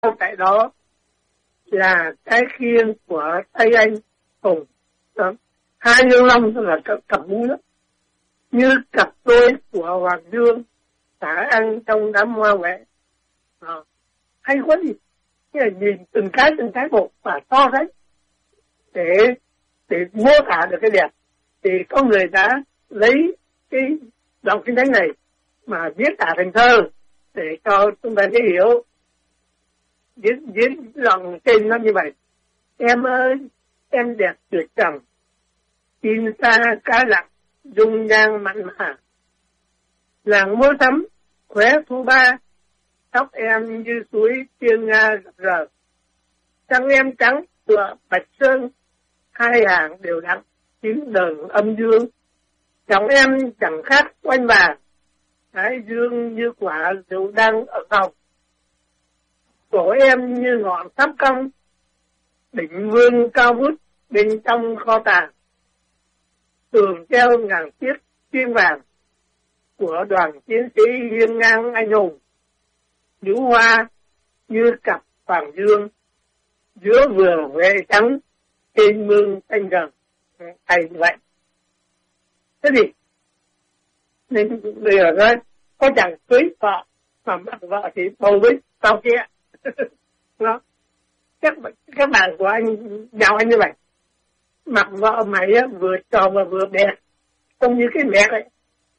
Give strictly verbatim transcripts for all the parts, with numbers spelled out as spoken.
tại đó là cái khiên của Tây Anh Hùng. Đó. Hai Dương Long là cặp, cặp mũi đó, như cặp đôi của Hoàng Dương thả ăn trong đám hoa huệ. Đó. Hay quá gì, như là nhìn từng cái từng cái một và so sánh để để mô tả được cái đẹp. Thì có người đã lấy cái đoạn kinh thánh này mà viết tả thành thơ để cho chúng ta dễ hiểu. Viết viết dòng tên nó như vậy: em ơi, em đẹp tuyệt trần, tin xa cá lặng, dung nhan mặn mà. Làng mua sắm khóe thu ba, tóc em như suối tiên nga rập rờ. Trăng em trắng tựa bạch sơn, hai hàng đều đặn chín đờn âm dương. Chồng em chẳng khác quanh bà, thái dương như quả rượu đang ở hồng. Cổ em như ngọn tháp cong, đỉnh vương cao vút bên trong kho tàng. Tường treo ngàn chiếc chiên vàng của đoàn chiến sĩ hiên ngang anh hùng. Nhũ hoa như cặp hoàng dương, giữa vườn huệ trắng trên mương xanh rừng. Hay như vậy. Thế thì nên bây giờ nói có chàng cưới vợ mà bắt vợ thì bầu với tao kia. Đó. Các, các bạn của anh nhau anh như vậy, mặc vợ mày á, vừa tròn và vừa đẹp, không như cái mẹ ấy,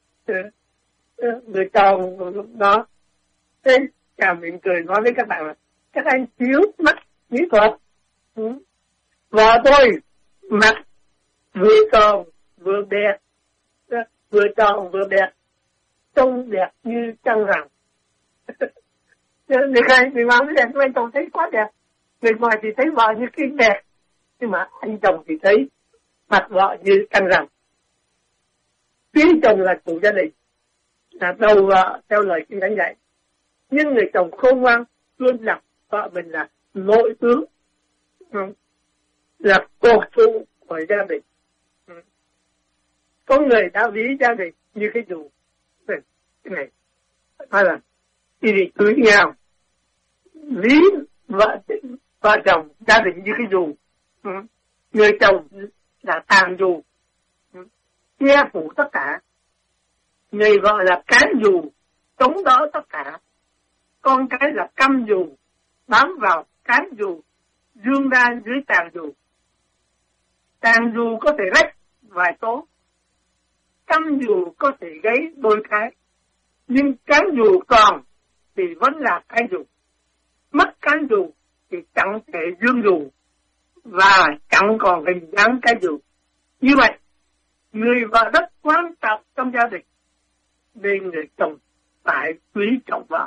vừa tròn đó. Thế chàng mình cười nói với các bạn là các anh chiếu mắt mỹ thuật. Ừ. Vợ tôi mặc vừa tròn vừa đẹp, vừa tròn vừa đẹp, trông đẹp như trăng rằm. Người khai người mang cái đẹp của anh chồng thấy quá đẹp, người ngoài thì thấy vợ như kinh đẹp, nhưng mà anh chồng thì thấy mặt vợ như trăng rằm. Phía chồng là chủ gia đình, là đầu vợ theo lời kinh thánh dạy, nhưng người chồng khôn ngoan luôn đặt vợ mình là nội tướng, là cột trụ của gia đình. Có người đã ví gia đình như cái dù. Cái này hay là đi đi cưới nhau, ví vợ vợ chồng gia đình như cái dù. Người chồng là tàn dù, che phủ tất cả. Người vợ là cán dù, chống đỡ tất cả. Con cái là căm dù, bám vào cán dù, dương ra dưới tàn dù. Tàn dù có thể rách vài tố, căm dù có thể gáy đôi cái, nhưng cán dù còn thì vẫn là cái dù. Mất cán dù thì chẳng thể dương dù, và chẳng còn hình dáng cái dù. Như vậy, người vợ rất quan trọng trong gia đình, nên người chồng phải quý trọng vợ.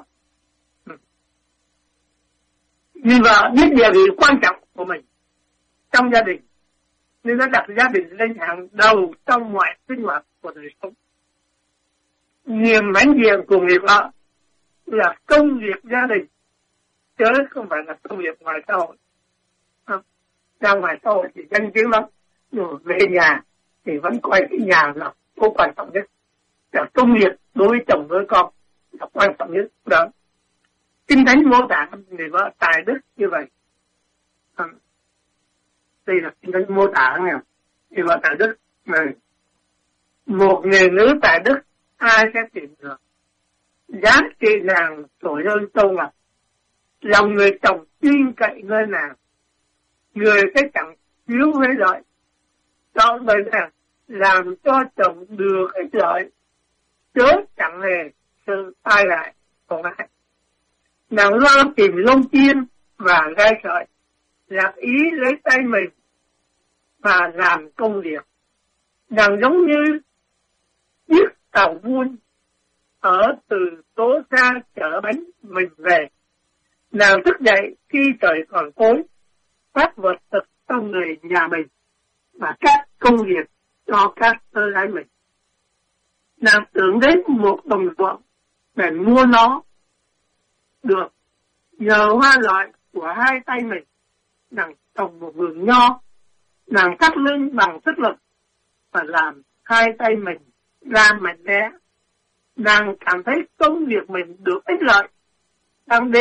Người vợ biết địa vị quan trọng của mình trong gia đình, nên nó đặt gia đình lên hàng đầu trong mọi sinh hoạt của đời sống. Niềm mãnh diện của người vợ là công việc gia đình, chứ không phải là công việc ngoài xã hội. Ra ngoài xã hội thì danh tiếng lắm, rồi về nhà thì vẫn coi cái nhà là vô quan trọng nhất. Là công việc đối với chồng với con là quan trọng nhất đó. Kinh thánh mô tả người vợ tài đức như vậy. À, đây là kinh thánh mô tả nghe, người vợ tài đức này. Một người nữ tài đức ai sẽ tìm được? Giá trị nàng trội hơn châu ngọc, lòng người chồng tin cậy nơi nàng, người sẽ chẳng thiếu với lợi. Đó bởi nàng làm cho chồng được ích lợi, chớ chẳng hề sự tai hại của ai. Nàng lo tìm lông chiên và gai sợi, lạc ý lấy tay mình và làm công việc. Nàng giống như chiếc tàu buôn ở từ tố xa chở bánh mình về. Nàng thức dậy khi trời còn tối, phát vật thực trong người nhà mình và các công việc cho các tơ gái mình. Nàng tưởng đến một đồng ruộng để mua nó được, nhờ hoa loại của hai tay mình. Nàng trồng một vườn nho, nàng cắt lưng bằng sức lực và làm hai tay mình ra mạnh mẽ. Nàng cảm thấy công việc mình được ích lợi. Ban đêm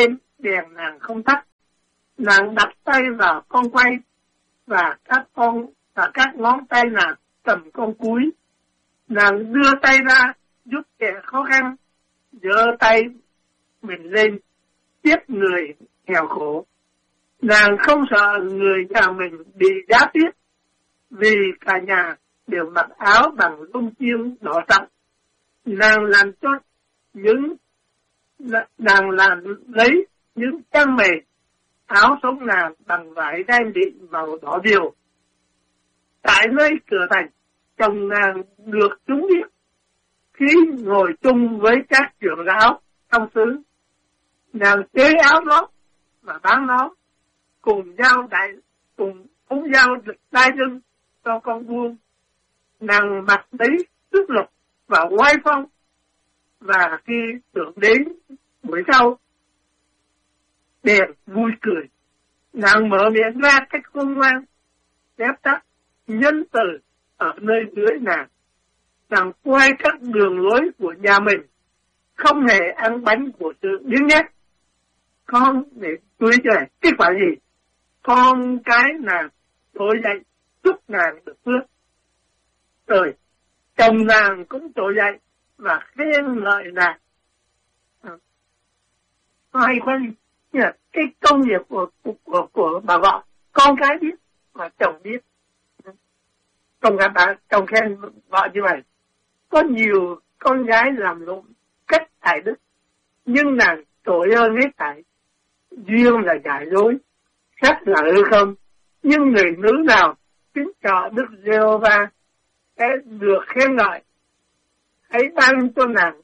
đèn nàng không tắt. Nàng đặt tay vào con quay và các con và các ngón tay nàng cầm con cúi. Nàng đưa tay ra giúp kẻ khó khăn, giơ tay mình lên tiếp người nghèo khổ. Nàng không sợ người nhà mình bị giá tiết, vì cả nhà đều mặc áo bằng lông chiên đỏ sậm. Nàng làm cho những nàng làm lấy những trang mề áo sống nàng bằng vải đen định màu đỏ điều. Tại nơi cửa thành, chồng nàng được chúng biết khi ngồi chung với các trưởng lão trong xứ. Nàng chế áo lót và bán nó, cùng giao đại cùng cũng giao đai lưng cho con buôn. Nàng mặc lấy sức lực và oai phong, và khi tưởng đến buổi sau đèn vui cười, nàng mở miệng ra cách khôn ngoan, phép tắc, nhân từ ở nơi dưới nàng. Nàng quay các đường lối của nhà mình, không hề ăn bánh của sự biếng nhác. Con để tôi cho này, kết quả gì? Con cái nàng trỗi dậy, chúc nàng được phước. Rồi, chồng nàng cũng trỗi dậy và khen ngợi nàng. À, hay quá, cái công việc của, của, của, của bà vợ, con cái biết, mà chồng biết. Chồng gái bà, chồng khen vợ như vậy. Có nhiều con gái làm lộn cách tài đức, nhưng nàng tội ơn hết thảy. Duyên là giải dối, sắc là hư không. Nhưng người nữ nào kính sợ Đức Giê-hô-va sẽ được khen ngợi. Hãy ban cho nàng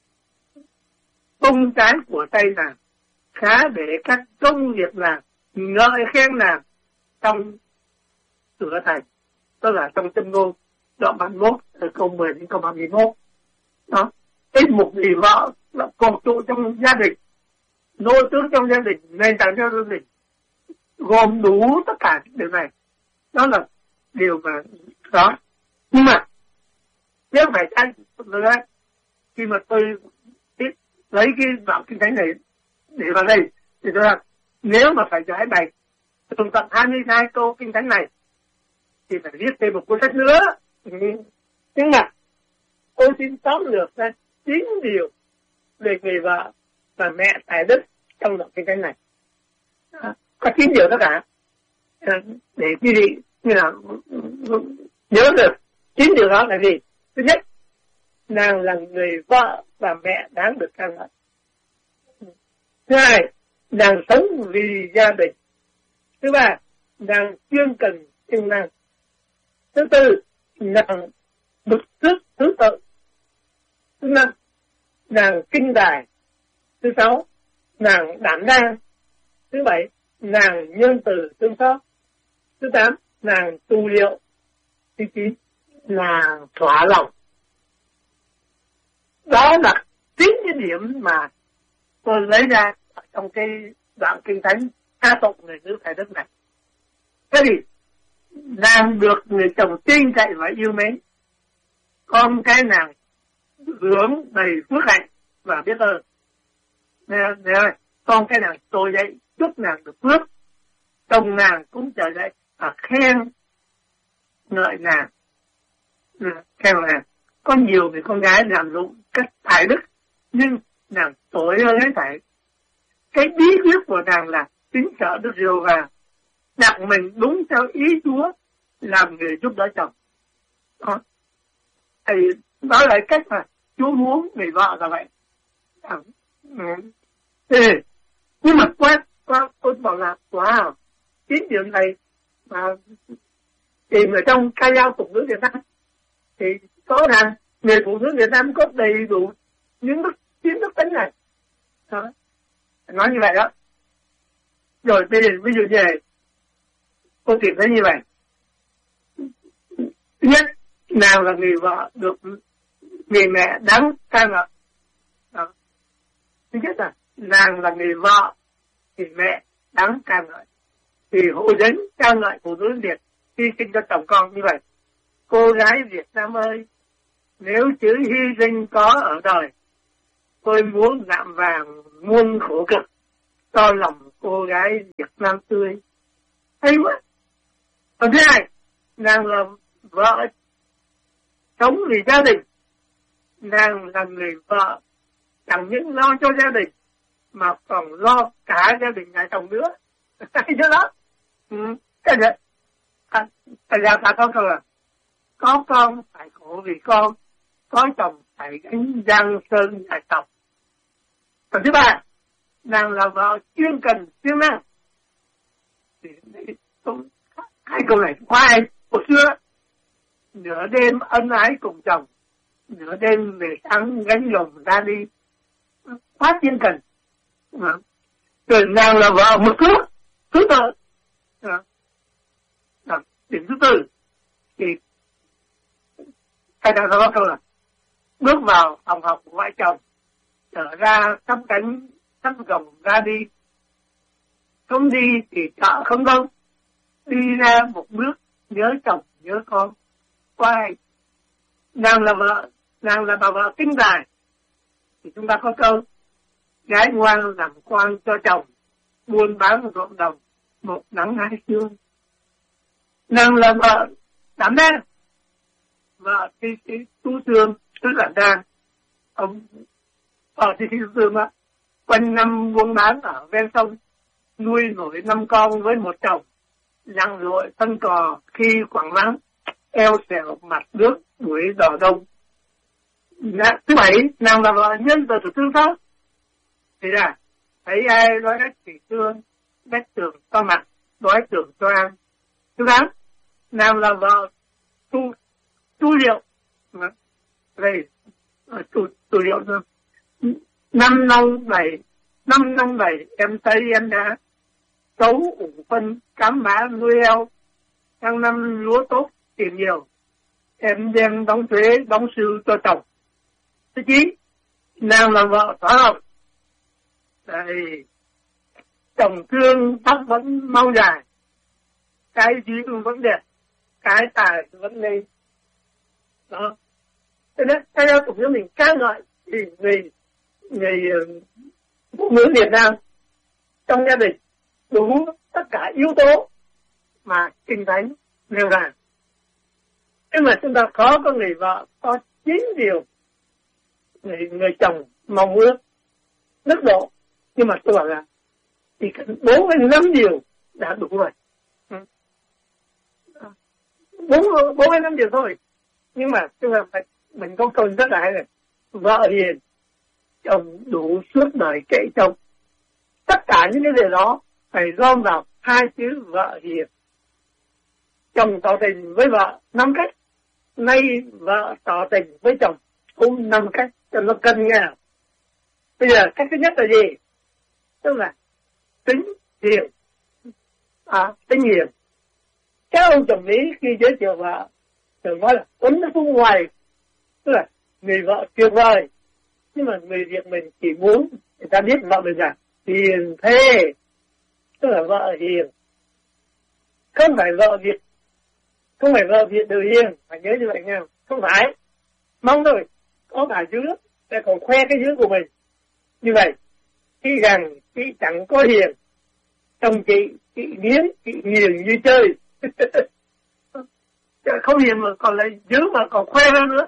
công trái của tay nàng, khá để các công việc nàng ngợi khen nàng trong cửa thành, tức là trong Châm ngôn đoạn ba mươi mốt từ câu mười đến câu ba mươi mốt. Đó, cái một người vợ là con trụ trong gia đình, nô tướng trong gia đình, nền tảng cho gia đình, gồm đủ tất cả điều này. Đó là điều mà đó. Nhưng mà nếu phải thay nữa, khi mà tôi lấy cái đoạn kinh thánh này để vào đây thì tôi nói nếu mà phải giải bày tường tận hai mươi hai câu kinh thánh này thì phải viết thêm một cuốn sách nữa. Nhưng mà tôi xin tóm lược ra chín điều về người vợ và mẹ tài đức trong đoạn kinh thánh này. À, có chín điều tất cả, à, để quý vị như là nhớ được chín điều đó là gì. Thứ nhất, nàng là người vợ và mẹ đáng được ca ngợi. Thứ hai, nàng sống vì gia đình. Thứ ba, nàng chuyên cần siêng năng. Thứ tư, nàng bực tức thứ tự. Thứ năm, nàng kinh đài. Thứ sáu, nàng đảm đang. Thứ bảy, nàng nhân từ tương xót. Thứ tám, nàng tu liệu. Thứ chín, nàng thỏa lòng. Đó là chín cái điểm mà tôi lấy ra trong cái đoạn kinh thánh ca tụng người nữ tài đức này. Thế thì nàng được người chồng tin cậy và yêu mến, con cái nàng hưởng đầy phước hạnh và biết ơn. Nè, nè, con cái nàng trồi dậy chúc nàng được phước, chồng nàng cũng trở dậy và khen ngợi nàng. Khen nàng. Có nhiều người con gái làm dụng cách tài đức, nhưng nàng tội hơn hết thảy. Cái bí quyết của nàng là kính sợ Đức Giê-hô-va, đặt mình đúng theo ý Chúa, làm người giúp đỡ chồng. Đó. Thì đó là cách mà Chúa muốn người vợ là vậy. À, ừ. Nhưng mà qua, qua tôi bảo là wow, chín điểm này mà tìm ở trong ca dao phụ nữ Việt Nam thì có rằng người phụ nữ Việt Nam có đầy đủ những đức chín đức tính này. Đó. Nói như vậy đó. Rồi bây giờ ví dụ như này, cô tìm thấy như vậy. Thứ nhất, nào là người vợ được người mẹ đáng ca ngợi. Đó. Thứ nhất là nàng là người vợ thì mẹ đáng ca ngợi. Thì Hội Thánh ca ngợi phụ nữ Việt hy sinh cho chồng con như vậy. Cô gái Việt Nam ơi, nếu chữ hy sinh có ở đời, tôi muốn nạm vàng muôn khổ cực. cho lòng cô gái Việt Nam tươi. Hay quá. Còn thứ hai, nàng là vợ sống vì gia đình. Nàng là người vợ chẳng những lo cho gia đình mà còn lo cả gia đình nhà chồng nữa. Hay chưa đó? Ừ. Cái gì? À, tại ra ta có câu là có con phải khổ vì con, có chồng phải gánh giang sơn nhà chồng. Còn thứ ba, nàng là vợ chuyên cần siêng năng. Thì hai câu này khoai của xưa. Nửa đêm ân ái cùng chồng, nửa đêm về sáng gánh lồng ra đi, quá chuyên cần. Rồi nàng là vợ một thứ thứ tự. Điểm thứ tư thì thầy đạo có câu là bước vào phòng học của vợ chồng, trở ra sắp cánh sắp gồng ra đi, không đi thì chợ không đâu, đi ra một bước nhớ chồng nhớ con. Quay nàng là vợ nàng là bà vợ kinh tài thì chúng ta có câu gái ngoan làm quan cho chồng, buôn bán ruộng đồng, một nắng hai sương. Nàng là vợ đảm đang, vợ thì thì tu sương tức là đang ông ở thì tu sương á, quanh năm buôn bán ở ven sông, nuôi nổi năm con với một chồng, lặn lội thân cò khi quảng nắng, eo xẻo mặt nước buổi đỏ đông. Thứ bảy, nàng là vợ nhân từ tương tác. Thì là thấy ai nói cách chỉ thương, cách tưởng to mặt, nói tưởng cho ăn. Thứ tám, nàng là vợ tu tu liệu. Đây, tu tu liệu nữa. Năm năm bảy, năm năm bảy em thấy em đã cấu ủ phân cám mã nuôi eo. Sang năm lúa tốt tiền nhiều, em đem đóng thuế đóng sư cho chồng. Thứ chín, nàng là vợ thỏa lòng. Đây, chồng thương tóc vẫn mau dài, cái gì cũng vẫn đẹp, cái tài vẫn lên. Đó. Thế nên, theo đó cũng như mình ca ngợi thì người, người phụ nữ Việt Nam trong gia đình đủ tất cả yếu tố mà Kinh Thánh nêu ra. Nhưng mà chúng ta có có người vợ có chín điều người, người chồng mong ước đức độ, nhưng mà tôi bảo là chỉ cần bốn hay năm điều đã đủ rồi. Bốn bốn hay năm điều thôi, nhưng mà chúng ta phải mình có câu rất là hay này: vợ hiền, chồng đủ suốt đời kệ chồng. Tất cả những cái điều đó phải gom vào hai chữ vợ hiền. Chồng tỏ tình với vợ năm cách, nay vợ tỏ tình với chồng cũng năm cách cho nó cân nghe. Bây giờ cách thứ nhất là gì? Tức là tính hiền. À, tính hiền. Các ông chồng Mỹ khi giới thiệu vợ thường nói là tuấn nó không ngoài, tức là người vợ tuyệt vời. Nhưng mà người Việt mình chỉ muốn người ta biết vợ mình là hiền thê, tức là vợ hiền. Không phải vợ Việt, không phải vợ Việt đều hiền, phải nhớ như vậy nha. Không phải, mong thôi, có cả dưới, để còn khoe cái dưới của mình. Như vậy, khi rằng chị chẳng có hiền, chồng chị, chị nghiến, chị hiền như chơi. Không hiền mà còn lại dưới mà còn khoe hơn nữa.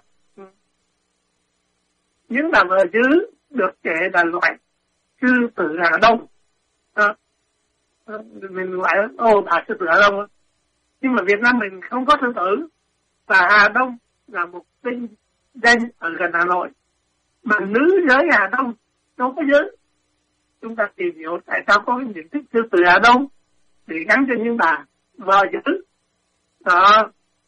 Những bà vợ dưới được kể là loại sư tử Hà Đông. À, mình gọi là ô bà sư tử Hà Đông. Nhưng mà Việt Nam mình không có sư tử. Và Hà Đông là một tinh danh ở gần Hà Nội. Mà nữ giới Hà Đông đâu có giới. Chúng ta tìm hiểu tại sao có cái nhận thức sư tử Hà Đông để gắn cho những bà vợ giữ. Đó.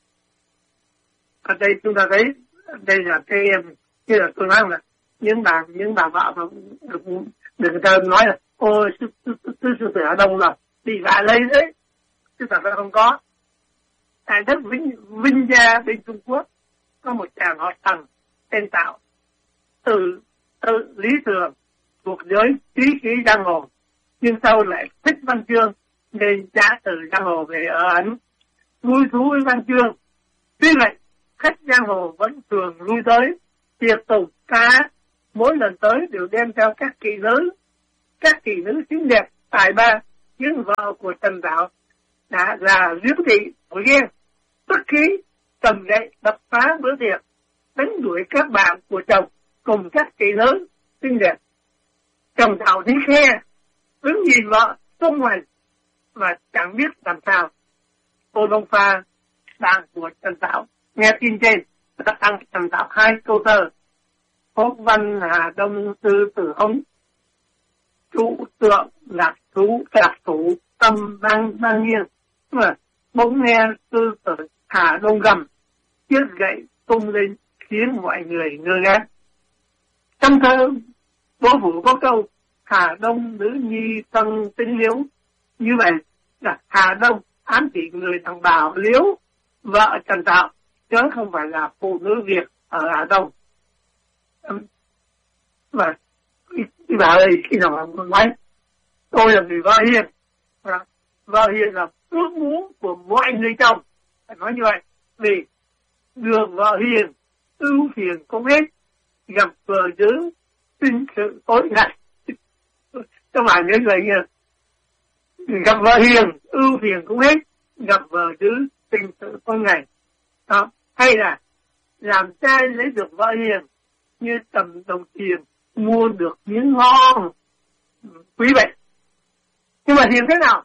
Ở đây chúng ta thấy, đây là cái em, như là tôi nói là những bà, những bà vợ mà đừng, đừng ta nói là ôi sư, sư, sư, sư tử Hà Đông là bị vạ lây đấy. Chứ thật ra không có. Tại đất Vinh, Vinh Gia bên Trung Quốc có một chàng họ Tần tên Tạo, từ, từ Lý Thường thuộc giới trí khí giang hồ, nhưng sau lại thích văn chương nên trả từ giang hồ về ở Ấn, vui thú với văn chương. Tuy vậy khách giang hồ vẫn thường lui tới tiệc tùng cá, mỗi lần tới đều đem theo các kỵ giới các tỷ nữ xinh đẹp tài ba những vợ của Trần Thảo đã là Liễu Thị nổi ghen, tức khí cầm gậy đập phá bữa tiệc, đánh đuổi các bạn của chồng cùng các tỷ nữ xinh đẹp. Chồng Thảo đi khe, đứng nhìn vợ tung hoành và chẳng biết làm sao. Cô Đông Pha, bạn của Trần Thảo, nghe tin trên đã tặng Trần Thảo hai câu thơ: Phúc văn Hà Đông Sư Tử Ống, trụ tượng lạc thú lạc thủ tâm đang đang nghiêng. Mà bỗng nghe Sư Tử Hà Đông gầm, chiếc gậy tung lên khiến mọi người ngơ ngác. Trong thơ Đỗ Phủ có câu Hà Đông nữ nhi tân tính liễu, như vậy là Hà Đông ám chỉ người thằng Bảo Liễu, vợ Trần Thảo, chứ không phải là phụ nữ Việt ở Hà Đông. Và cái bà ơi, khi nào mà nói tôi là người vợ hiền, vợ hiền là ước muốn của mọi người chồng, phải nói như vậy. Vì đường vợ hiền ưu phiền không hết, gặp vợ dữ sinh sự tối ngày. Các bạn nhớ vậy nha, gặp vợ hiền ưu phiền không hết, gặp vợ dữ sinh sự tối ngày. Đó. Hay là làm trai lấy được vợ hiền như tầm đồng tiền mua được miếng ngon, quý vậy. Nhưng mà hiền thế nào?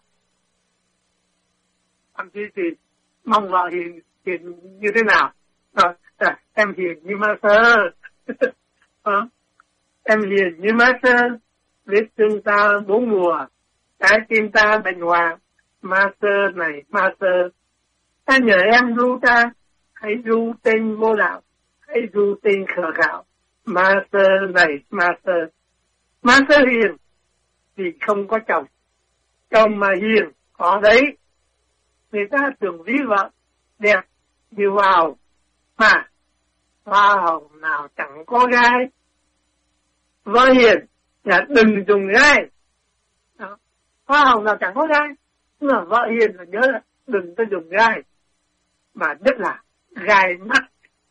Thậm chí thì mong vợ hiền, hiền như thế nào? À, à, em hiền như ma sơ. À, em hiền như ma sơ, vết thương ta bốn mùa, trái tim ta bệnh hòa, ma sơ này ma sơ. Ta nhờ em ru ta, hãy ru tên vô đạo, hãy ru tên khờ khảo, ma sơ này ma sơ. Ma sơ hiền thì không có chồng, chồng mà hiền có đấy. Người ta tưởng ví vợ đẹp như hoa hồng, mà hoa hồng nào chẳng có gai. Vợ hiền là đừng dùng gai. Đó. Hoa hồng nào chẳng có gai, nhưng mà vợ hiền là nhớ là đừng có dùng gai, mà nhất là gai mắt.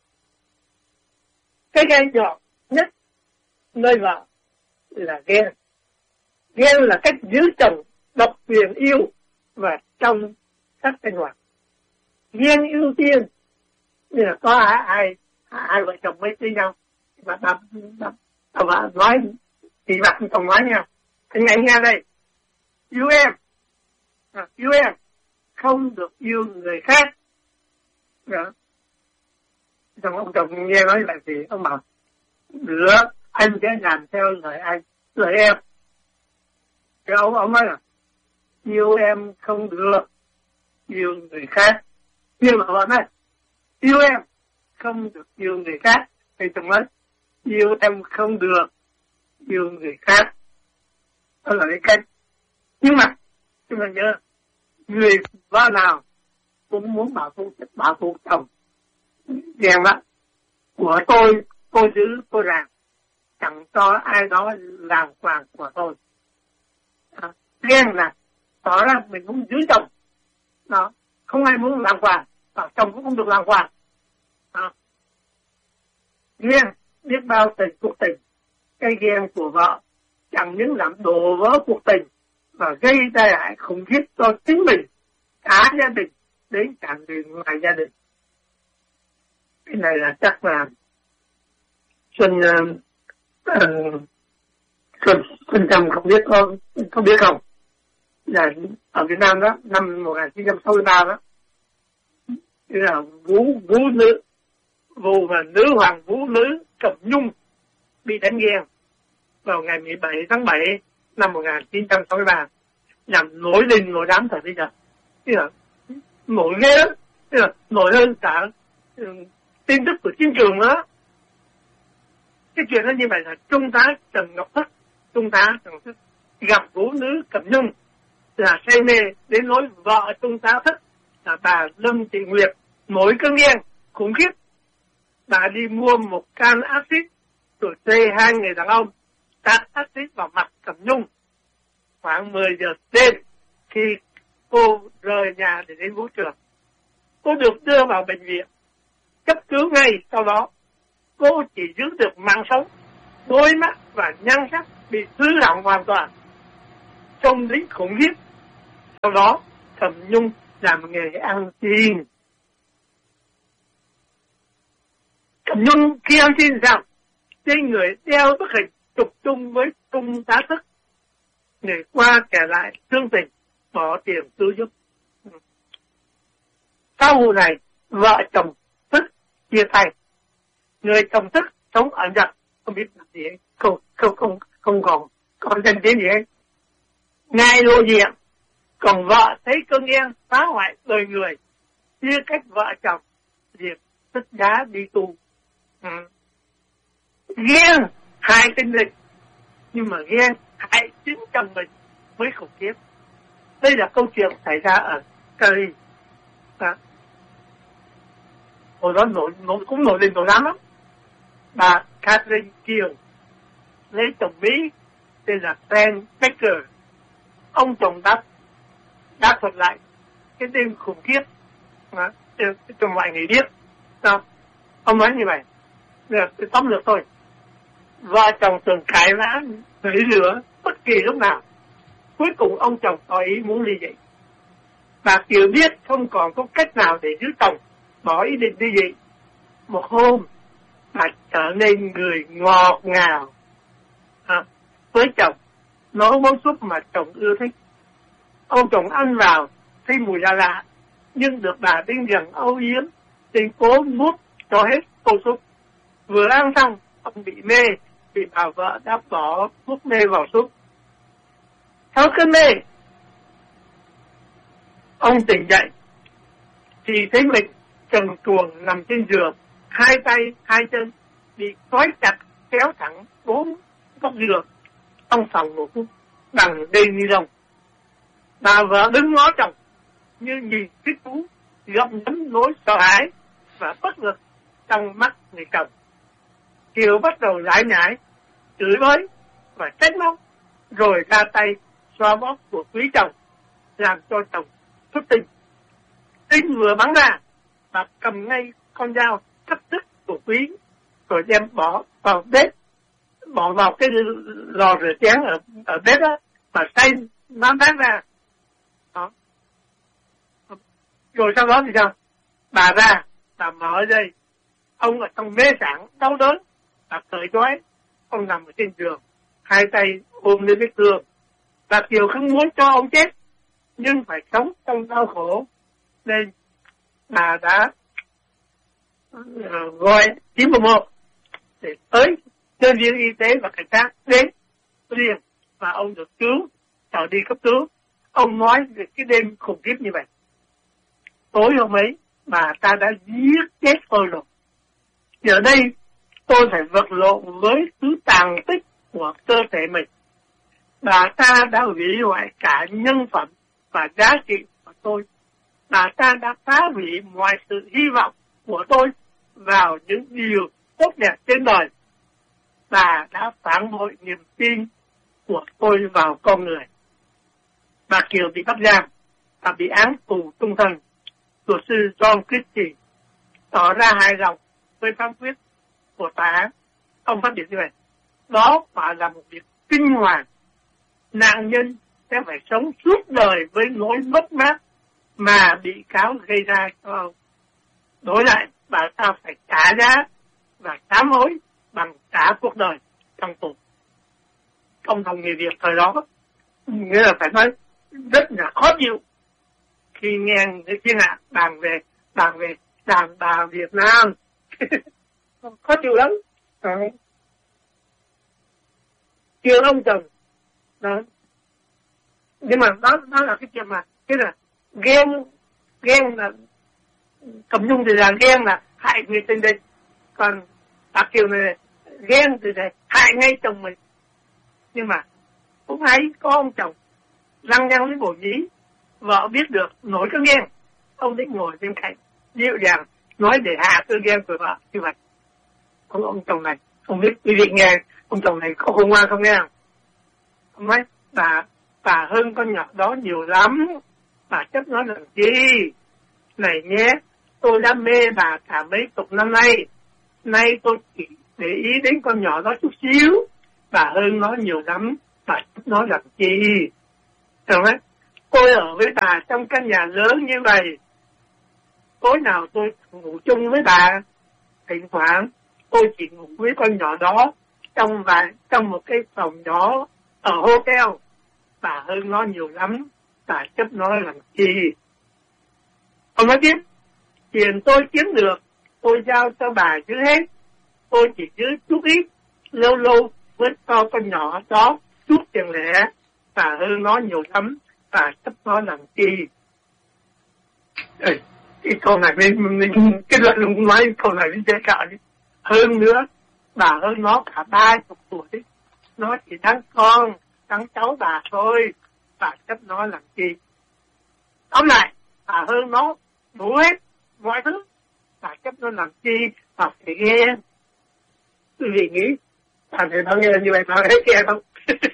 Cái gai nhỏ nhất nơi vợ là ghen. Ghen là cách giữ chồng độc quyền yêu và trong các sinh hoạt. Ghen ưu tiên, như là có ai ai ai vợ chồng mới với nhau mà bà bà bà nói thì bạn không nói nhau. Anh anh nghe đây, yêu em, à, yêu em không được yêu người khác. Đó. Xong ông chồng nghe nói vậy thì ông bảo nữa anh sẽ làm theo lời anh, lời em. Cái ông ông nói là yêu em không được yêu người khác. Nhưng mà vợ nói yêu em không được yêu người khác, thì chồng nói yêu em không được yêu người khác. Đó là cái cách. Nhưng mà chúng ta nhớ, người vợ nào cũng muốn bảo vệ bảo vệ chồng. Ghen đó của tôi, tôi giữ tôi làm, chẳng cho ai đó làm quàng của tôi. À, ghen là tỏ ra mình muốn giữ chồng. Đó, không ai muốn làm quà, và chồng cũng không được làm quà. À, ghen biết bao tình cuộc tình. Cái ghen của vợ chẳng những làm đổ vỡ cuộc tình mà gây tai hại khủng khiếp cho chính mình, cả gia đình, đến cả người ngoài gia đình. Cái này là chắc là Xuân uh, uh, Xuân Xuân Trầm không biết không không biết không, là ở Việt Nam đó, năm một nghìn chín trăm sáu mươi ba đó, là vũ vũ nữ vũ và nữ hoàng vũ nữ Cẩm Nhung bị đánh ghen vào ngày mười bảy tháng bảy năm một nghìn chín trăm sáu mươi ba, làm nổi đình nổi đám thời bây giờ. Tức là nổi ghê lắm, tức là nổi hơn cả um, tin tức của chiến trường đó. Cái chuyện đó như vậy là Trung tá Trần Ngọc Thất, Trung tá Trần Ngọc Thất gặp vũ nữ Cẩm Nhung là say mê đến nỗi vợ Trung tá Thất là bà Lâm Thị Nguyệt nổi cơn ghen khủng khiếp. Bà đi mua một can axit rồi thuê hai người đàn ông tạt axit vào mặt Cẩm Nhung. Khoảng mười giờ đêm khi cô rời nhà để đến vũ trường, cô được đưa vào bệnh viện cấp cứu ngay sau đó. Cô chỉ giữ được mạng sống, đôi mắt và nhan sắc bị hư hỏng hoàn toàn trong lính khủng khiếp. Sau đó Thẩm Nhung làm nghề ăn xin. Thẩm Nhung khi ăn xin sao? Trên người đeo bức hình chụp chung với Trung tá Thức. Người qua kể lại thương tình, bỏ tiền cứu giúp. Sau vụ này, vợ chồng Thức chia tay. Người chồng Thức sống ở Nhật, không biết làm gì hết, không, không, không, không còn, còn danh tiếng gì hết. Ngài lộ diện, còn vợ thấy cơn ghen phá hoại đời người, chia cách vợ chồng, việc Thức giá đi tu. Ừ. Ghen hại tình địch, nhưng mà ghen hại chính chồng mình mới khủng khiếp. Đây là câu chuyện xảy ra ở Cali. À. Hồi đó nổi, nổi, cũng nổi lên nổi lắm lắm. Bà Catherine Kiều lấy chồng Mỹ tên là Ben Becker. Ông chồng đã đã thuật lại cái đêm khủng khiếp à, cho mọi người biết. Sao? Ông nói như vậy. Được, tóm lược thôi. Vợ chồng thường cãi vã nảy lửa bất kỳ lúc nào. Cuối cùng ông chồng tỏ ý muốn ly dị. Bà Kiều biết không còn có cách nào để giữ chồng, bỏ ý định ly dị. Một hôm, bà trở nên người ngọt ngào à, với chồng, nấu món súp mà chồng ưa thích. Ông chồng ăn vào thấy mùi lạ lạ, nhưng được bà đến gần âu yếm, nên cố nuốt cho hết tô súp. Vừa ăn xong, ông bị mê, vì bà vợ đã bỏ thuốc mê vào súp. Sau cơn mê, ông tỉnh dậy, thì thấy mình trần truồng nằm trên giường, hai tay, hai chân bị trói chặt, kéo thẳng bốn góc giường. Trong phòng ngủ bằng dây ni lông. Bà vợ đứng ngó chồng như nhìn thích thú, gặm nhấm nỗi sợ hãi và bất lực trong mắt người chồng. Kiều bắt đầu giải nhải, chửi bới và trách móc, rồi ra tay xoa bóp của quý chồng, làm cho chồng xuất tinh. Tinh vừa bắn ra, bà cầm ngay con dao cắt đứt của quý, rồi đem bỏ vào bếp, bỏ vào cái lò rửa chén ở, ở bếp đó, và xay nó bán ra. Đó. Rồi sau đó thì sao? Bà ra, bà mở dây, ông ở trong mê sảng, đau đớn, bà cởi trói, ông nằm ở trên giường, hai tay ôm lên vết thương. Bà Kiều không muốn cho ông chết, nhưng phải sống trong đau khổ, nên bà đã uh, gọi chín một một để tới nhân viên y tế và cảnh sát đến liền, và ông được cứu, trở đi cấp cứu. Ông nói về cái đêm khủng khiếp như vậy. Tối hôm ấy, bà ta đã giết chết tôi rồi. Giờ đây, tôi phải vật lộn với thứ tàn tích của cơ thể mình. Bà ta đã hủy hoại cả nhân phẩm và giá trị của tôi. Bà ta đã phá hủy mọi sự hy vọng của tôi vào những điều tốt đẹp trên đời. Bà đã phản bội niềm tin của tôi vào con người. Bà Kiều bị bắt giam và bị án tù trung thân. Luật sư John Christie tỏ ra hài lòng với phán quyết của tòa án. Ông phát biểu như vậy: đó phải là một việc kinh hoàng. Nạn nhân sẽ phải sống suốt đời với nỗi mất mát mà bị cáo gây ra cho ông. Đổi lại, bà ta phải trả giá và sám hối bằng cả cuộc đời trong tù. Cộng đồng người Việt thời đó, nghĩa là phải nói rất là khó chịu khi nghe người thiên hạ bàn về bàn về đàn bà Việt Nam. Khó chịu lắm. À. Kêu ông chồng đó. Nhưng mà đó, đó là cái chuyện mà cái là ghen ghen là Cẩm Nhung thì là ghen là hại người tình địch, còn bà Kiều này ghen thì là hại ngay chồng mình. Nhưng mà cũng thấy có ông chồng lăng nhăng với bổ nhí, vợ biết được nổi cơn ghen, ông định ngồi bên cạnh dịu dàng nói để hạ cơn ghen của vợ như vậy. Ông ông chồng này không biết quý vị nghe ông chồng này có khôn ngoan không nghe? Ông nói bà bà hơn con nhỏ đó nhiều lắm, bà chấp nó làm gì? Này nhé, tôi đã mê bà cả mấy chục năm nay, nay tôi chỉ để ý đến con nhỏ đó chút xíu, bà hơn nó nhiều lắm, bà chấp nó làm gì? Rồi đấy, tôi ở với bà trong căn nhà lớn như vậy, tối nào tôi ngủ chung với bà, thỉnh thoảng tôi chỉ ngủ với con nhỏ đó trong vài trong một cái phòng nhỏ ở hotel. Bà hơn nó nhiều lắm, bà chấp nó làm chi? Ông nói tiếp, tiền tôi kiếm được tôi giao cho bà chứ hết, tôi chỉ giữ chút ít, lâu lâu với cho con nhỏ đó chút tiền lẻ. Bà hơn nó nhiều lắm, bà chấp nó làm chi? Ê, cái câu này mình, mình cái luận luôn nói câu này mình dễ cả đi. Hơn nữa, bà hơn nó cả ba chục tuổi, nó chỉ thắng con, thắng cháu bà thôi, bà chấp nó làm chi? Tóm lại, bà hơn nó đủ hết mọi thứ, bà chấp nó làm chi? Bà phải nghe. Quý vị nghĩ, bà thầy nó nghe như vậy, bà thấy nghe không?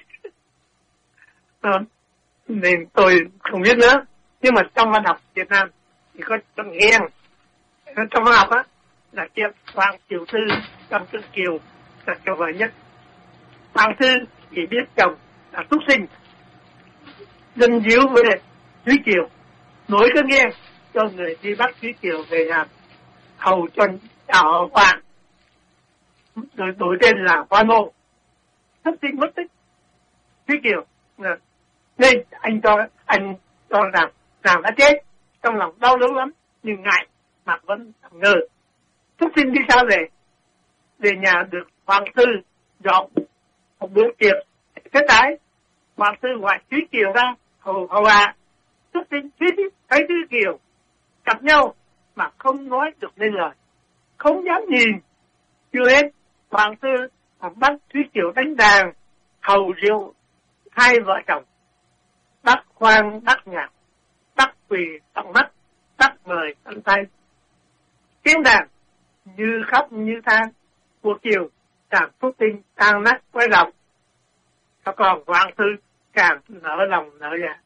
à, nên tôi không biết nữa, nhưng mà trong văn học Việt Nam thì có chữ nghe. Trong văn học á là chuyện Hoàng Tiểu Thư trong Trương Kiều là tuyệt vời nhất. Hoàng Thư chỉ biết chồng là xuất sinh, dân díu với Thúy Kiều, nối cái nghe cho người đi bắt Thúy Kiều về nhà hầu cho ở Hoàng, rồi đổi tên là Hoa Nô. Thất sinh mất tích Thúy Kiều, nên anh cho anh cho rằng nàng đã chết, trong lòng đau đớn lắm nhưng ngại mặt vẫn ngờ. Thất sinh đi sao về? Về nhà được Hoàng Thư dọn một bữa tiệc thế tái. Hoàng Thư gọi Thúy Kiều ra hầu hầu à. Thất sinh thấy Thúy Kiều cặp nhau mà không nói được nên lời, không dám nhìn. Chưa hết, Hoàng Thư bắt Thúy Kiều đánh đàn hầu rượu hai vợ chồng, bắt khoan bắt nhạc, bắt quỳ tặng mắt, bắt mời ăn tay. Tiếng đàn như khóc như than của Kiều càng phúc tinh tan nát quay lòng. Còn Hoàng Thư càng nở lòng nở dạ.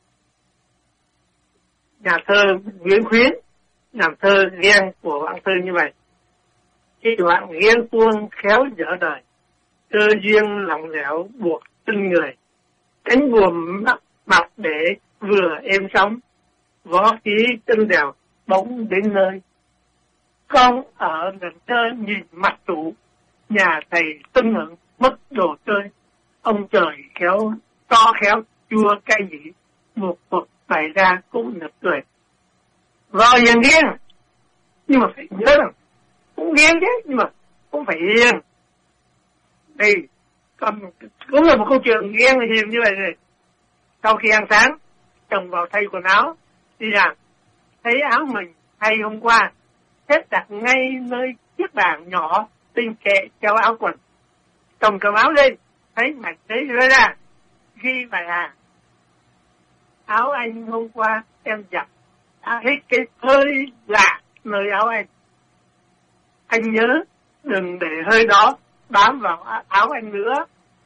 Nhà thơ Nguyễn Khuyến làm thơ ghen của Hoàng Thư như vậy: khi đoạn ghen tuông khéo dở đời, cơ duyên lỏng lẻo buộc tinh người, cánh buồm mặt, mặt để vừa êm sóng, võ khí chân đèo bỗng đến nơi. Con ở gần thơ nhìn mặt chủ, nhà thầy tưng hưởng mất đồ chơi. Ông trời khéo to khéo chua cay nhỉ, một cuộc bày ra cũng nực cười. Vào hiền ghen, nhưng mà phải nhớ rằng cũng ghen chứ, nhưng mà cũng phải hiền. Đây còn cũng là một câu chuyện ghen hiền như vậy này. Sau khi ăn sáng, chồng vào thay quần áo đi làm, thấy áo mình thay hôm qua xếp đặt ngay nơi chiếc bàn nhỏ tinh kệ treo áo quần. Chồng cầm áo lên, thấy mạch giấy rơi ra, ghi bài à: áo anh hôm qua em giặt đã hết cái hơi lạ nơi áo anh. Anh nhớ đừng để hơi đó bám vào áo anh nữa.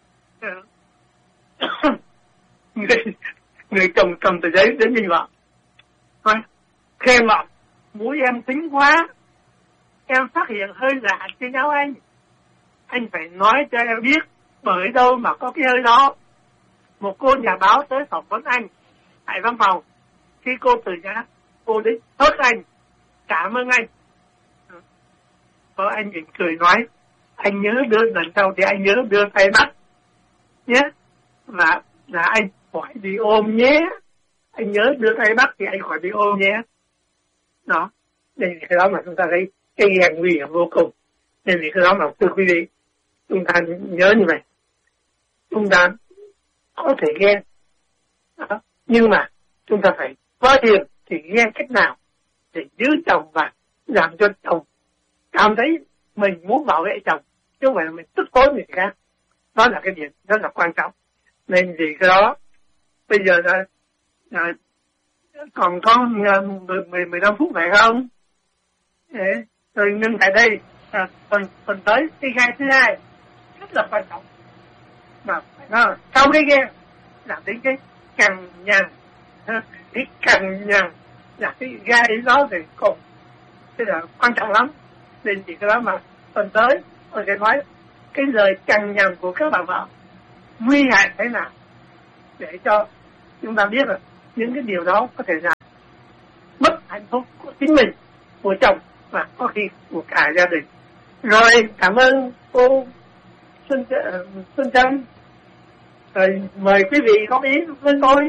người, người chồng cầm tờ giấy đến nhìn vợ: thôi, khen vợ, mũi em tính quá, em phát hiện hơi lạ trên áo anh. Anh phải nói cho em biết, bởi đâu mà có cái hơi đó. Một cô nhà báo tới phỏng vấn anh tại văn phòng. Khi cô từ nhà, cô đến hớt anh, cảm ơn anh. Vợ anh mỉm cười nói: anh nhớ đưa lần sau thì anh nhớ đưa tay bắt nhé, và là anh khỏi bị ôm nhé. Anh nhớ đưa tay bắt thì anh khỏi bị ôm nhé. Đó, đây là cái đó mà chúng ta thấy cái ghen nguy hiểm vô cùng. Nên vì cái đó mà thưa quý vị, chúng ta nhớ như vậy, chúng ta có thể ghen đó, nhưng mà chúng ta phải có tiền thì ghen cách nào để giữ chồng và làm cho chồng cảm thấy mình muốn bảo vệ chồng, chứ không phải là mình tức tối người khác. Đó là cái điểm rất là quan trọng. Nên vì cái đó bây giờ là, là còn có mười mười lăm phút phải không? Để tôi ngưng tại đây. À, phần phần tới cái gai thứ hai rất là quan trọng mà phải nói sau cái ghen là đến cái cằn nhằn. Cái cằn nhằn là cái gai đó thì cùng thế là quan trọng lắm. Nên vì cái đó mà phần tới tôi sẽ nói cái lời cằn nhằn của các bà vợ nguy hại thế nào để cho chúng ta biết rồi, những cái điều đó có thể làm mất hạnh phúc của chính mình, của chồng và có khi của cả gia đình. Rồi cảm ơn cô Xuân Xuân Trâm. Rồi mời quý vị góp ý với tôi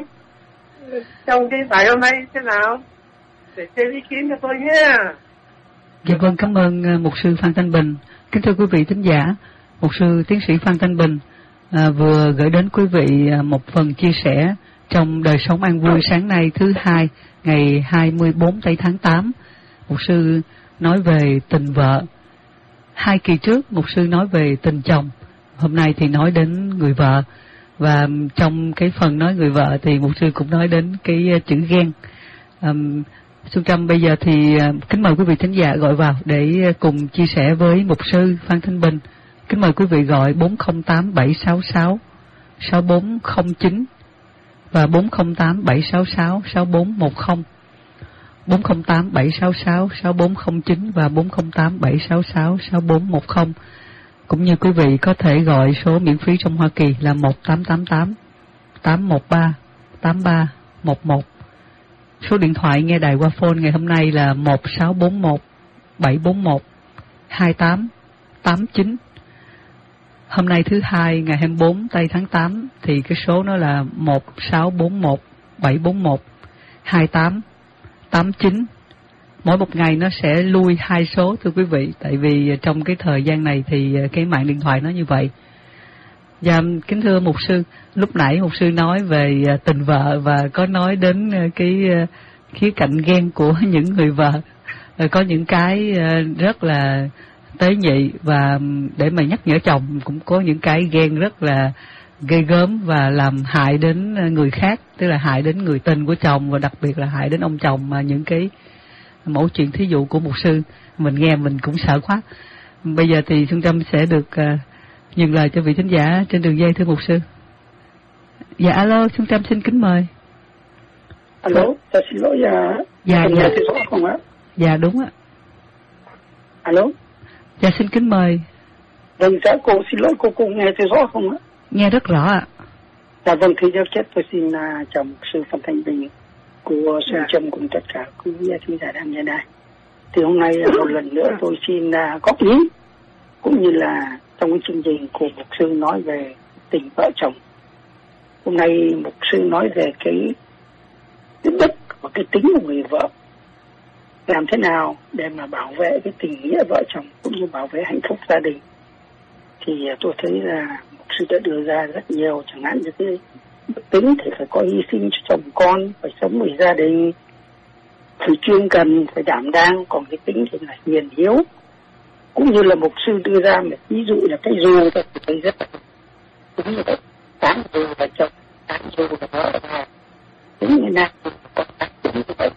trong cái bài hôm nay thế nào để cho ý kiến cho tôi nhé. Dạ vâng, cảm ơn mục sư Phan Thanh Bình. Kính thưa quý vị thính giả, mục sư tiến sĩ Phan Thanh Bình à, vừa gửi đến quý vị một phần chia sẻ trong đời sống an vui sáng nay thứ hai ngày hai mươi bốn tây tháng tám. Mục sư nói về tình vợ. Hai kỳ trước mục sư nói về tình chồng, hôm nay thì nói đến người vợ. Và trong cái phần nói người vợ thì mục sư cũng nói đến cái chữ ghen. Um, Xuân Trâm bây giờ thì uh, kính mời quý vị thính giả gọi vào để cùng chia sẻ với mục sư Phan Thanh Bình. Kính mời quý vị gọi bốn không tám bảy sáu sáu sáu bốn không chín và bốn không tám bảy sáu sáu sáu bốn một không, bốn không tám bảy sáu sáu sáu bốn không chín và bốn không tám bảy sáu sáu sáu bốn một không. Cũng như quý vị có thể gọi số miễn phí trong Hoa Kỳ là một tám tám tám tám một ba tám ba một một. Số điện thoại nghe đài qua phone ngày hôm nay là một sáu bốn một bảy bốn một hai tám tám chín. Hôm nay thứ hai ngày hai mươi bốn tây tháng tám thì cái số nó là một sáu bốn một bảy bốn một hai tám tám chín. Mỗi một ngày nó sẽ lui hai số thưa quý vị, tại vì trong cái thời gian này thì cái mạng điện thoại nó như vậy. Và kính thưa mục sư, lúc nãy mục sư nói về tình vợ và có nói đến cái khía cạnh ghen của những người vợ. Có những cái rất là tế nhị và để mà nhắc nhở chồng cũng có những cái ghen rất là ghê gớm và làm hại đến người khác, tức là hại đến người tình của chồng và đặc biệt là hại đến ông chồng. Mà những cái mẫu chuyện thí dụ của mục sư mình nghe mình cũng sợ quá. Bây giờ thì Xuân Trâm sẽ được uh, nhường lời cho vị thính giả trên đường dây thưa mục sư. Dạ alo, Xuân Trâm xin kính mời. Alo, dạ xin lỗi. Uh, dạ dạ. Nghe thấy rõ không ạ? Dạ đúng ạ. Alo. Dạ xin kính mời. Vâng, dạ cô xin lỗi cô, cô nghe thấy rõ không ạ? Nghe rất rõ ạ. Dạ vâng, thưa giáo chết tôi xin uh, chào mục sư Phan Thanh Bình của Xuân Trâm cùng tất cả quý thính giả đang nghe đài. Thì hôm nay một lần nữa tôi xin uh, góp ý cũng như là trong cái chương trình của mục sư nói về tình vợ chồng. Hôm nay mục sư nói về cái cái đức và cái tính của người vợ, làm thế nào để mà bảo vệ cái tình nghĩa vợ chồng cũng như bảo vệ hạnh phúc gia đình. Thì uh, tôi thấy là mục sư đã đưa ra rất nhiều, chẳng hạn như cái đức tính thì phải có hy sinh cho chồng con, phải sống với gia đình, phải chuyên cần, phải đảm đang. Còn cái tính thì là hiền hiếu, cũng như là mục sư đưa ra một ví dụ là cái dù tôi thấy rất là đúng như vậy. Tám dù là chồng, tám dù là vợ, và đúng như nào còn tám đúng như vậy.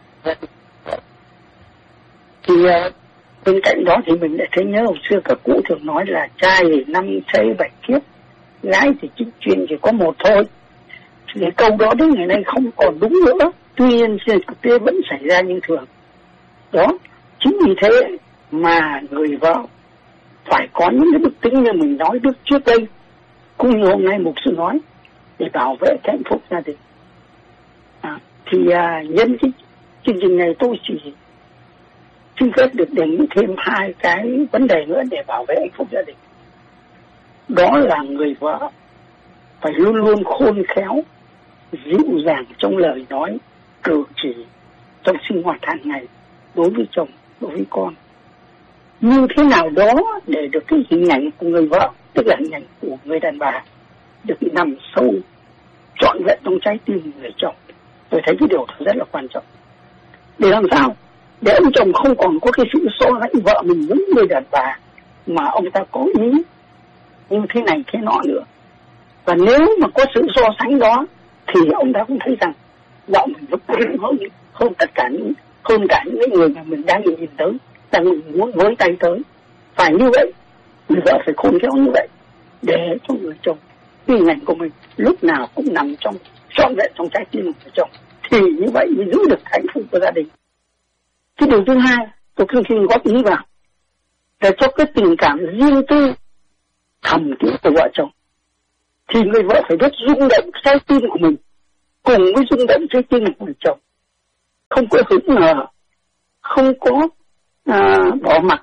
Thì uh, bên cạnh đó thì mình lại thấy nhớ hồi xưa các cụ thường nói là trai thì năm xây bảy kiếp, gái thì chính truyền chỉ có một thôi. Thì câu đó đến ngày nay không còn đúng nữa, tuy nhiên thực tế vẫn xảy ra như thường. Đó, chính vì thế mà người vợ phải có những cái đức tính như mình nói đức trước đây, cũng như hôm nay mục sư nói, để bảo vệ cái hạnh phúc gia đình. À, thì à, nhân cái chương trình này tôi chỉ xin phép được đề nghị thêm hai cái vấn đề nữa để bảo vệ hạnh phúc gia đình. Đó là người vợ phải luôn luôn khôn khéo, dịu dàng trong lời nói, cử chỉ, trong sinh hoạt hàng ngày đối với chồng, đối với con. Như thế nào đó để được cái hình ảnh của người vợ, tức là hình ảnh của người đàn bà, được nằm sâu, trọn vẹn trong trái tim người chồng. Tôi thấy cái điều đó rất là quan trọng. Để làm sao? Để ông chồng không còn có cái sự so sánh vợ mình với người đàn bà, mà ông ta có ý như thế này thế nọ nữa. Và nếu mà có sự so sánh đó thì ông ta cũng thấy rằng vợ mình vẫn hơn, hơn tất cả những hơn cả những người mà mình đang nhìn tới, đang muốn với tay tới. Phải như vậy, người vợ phải khôn khéo như vậy để cho người chồng hình ảnh của mình lúc nào cũng nằm trong trọn vẹn trong trái tim của người chồng, thì như vậy mới giữ được hạnh phúc của gia đình. Cái điều thứ hai tôi xin xin góp ý vào là cho cái tình cảm riêng tư thầm kín của vợ chồng, thì người vợ phải biết rung động trái tim của mình cùng với rung động trái tim của người chồng, không có hững hờ, không có à, bỏ mặc,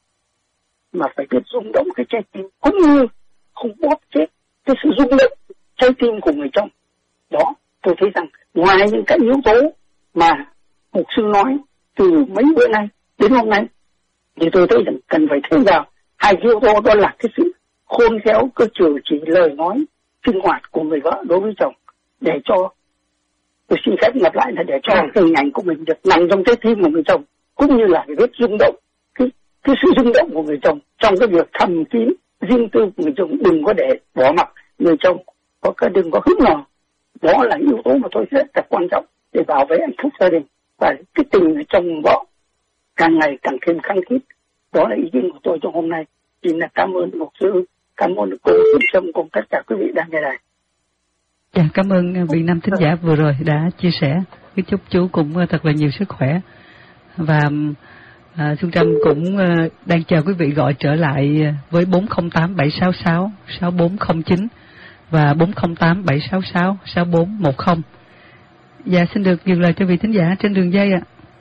mà phải biết rung động cái trái tim, cũng như không bóp chết cái sự rung động trái tim của người chồng. Đó, tôi thấy rằng ngoài những cái yếu tố mà mục sư nói từ mấy bữa nay đến hôm nay, thì tôi thấy rằng cần phải thêm vào hai yếu tố, đó là cái sự khôn khéo, cơ trừ chỉ lời nói sinh hoạt của người vợ đối với chồng, để cho, tôi xin phép lặp lại là để cho hình ảnh của mình được nằm trong trái tim của người chồng, cũng như là biết rung động cái cái sự rung động của người chồng trong cái việc thầm kín riêng tư của người chồng, đừng có để bỏ mặc người chồng, có cái đừng có hứng nào. Đó là yếu tố mà tôi rất là quan trọng để bảo vệ hạnh phúc gia đình, và cái tình chồng vợ càng ngày càng thêm khăng khít. Đó là ý kiến của tôi trong hôm nay. Xin là cảm ơn mục sư, cảm ơn cô Kim Trâm cùng tất cả quý vị đang nghe đài. Dạ, cảm ơn vị nam thính giả vừa rồi đã chia sẻ. Kính chúc chú cũng thật là nhiều sức khỏe. Và à, Xuân Trâm cũng à, đang chờ quý vị gọi trở lại với bốn không tám bảy sáu sáu sáu bốn không chín và bốn không tám bảy sáu sáu sáu bốn một không. Dạ, xin được dừng lời cho vị thính giả trên đường dây ạ.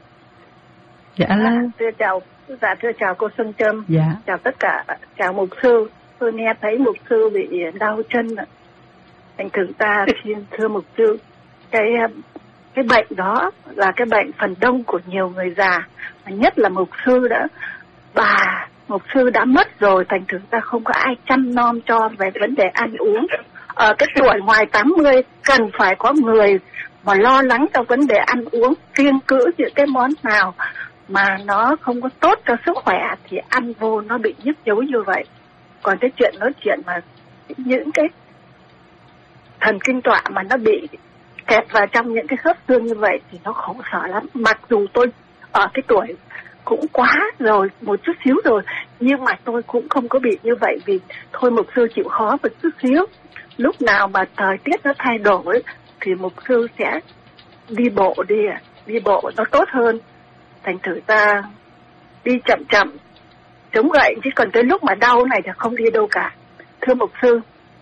Dạ, alo. À, thưa chào, dạ thưa chào cô Xuân Trâm. Dạ. Chào tất cả, chào mục sư. Tôi nghe thấy mục sư bị đau chân ạ. Thành thử ta xin thưa mục sư, cái cái bệnh đó là cái bệnh phần đông của nhiều người già, nhất là mục sư đã bà mục sư đã mất rồi, thành thử ta không có ai chăm nom cho về vấn đề ăn uống. Ở cái tuổi ngoài tám mươi cần phải có người mà lo lắng cho vấn đề ăn uống, kiêng cữ những cái món nào mà nó không có tốt cho sức khỏe thì ăn vô nó bị nhức nhối như vậy. Còn cái chuyện nói chuyện mà những cái thần kinh tọa mà nó bị kẹt vào trong những cái khớp xương như vậy thì nó khổ sở lắm. Mặc dù tôi ở cái tuổi cũng quá rồi, một chút xíu rồi, nhưng mà tôi cũng không có bị như vậy, vì thôi mục sư chịu khó một chút xíu. Lúc nào mà thời tiết nó thay đổi thì mục sư sẽ đi bộ đi, đi bộ nó tốt hơn. Thành thử ta đi chậm chậm, chống gậy, chứ còn tới lúc mà đau này thì không đi đâu cả. Thưa mục sư,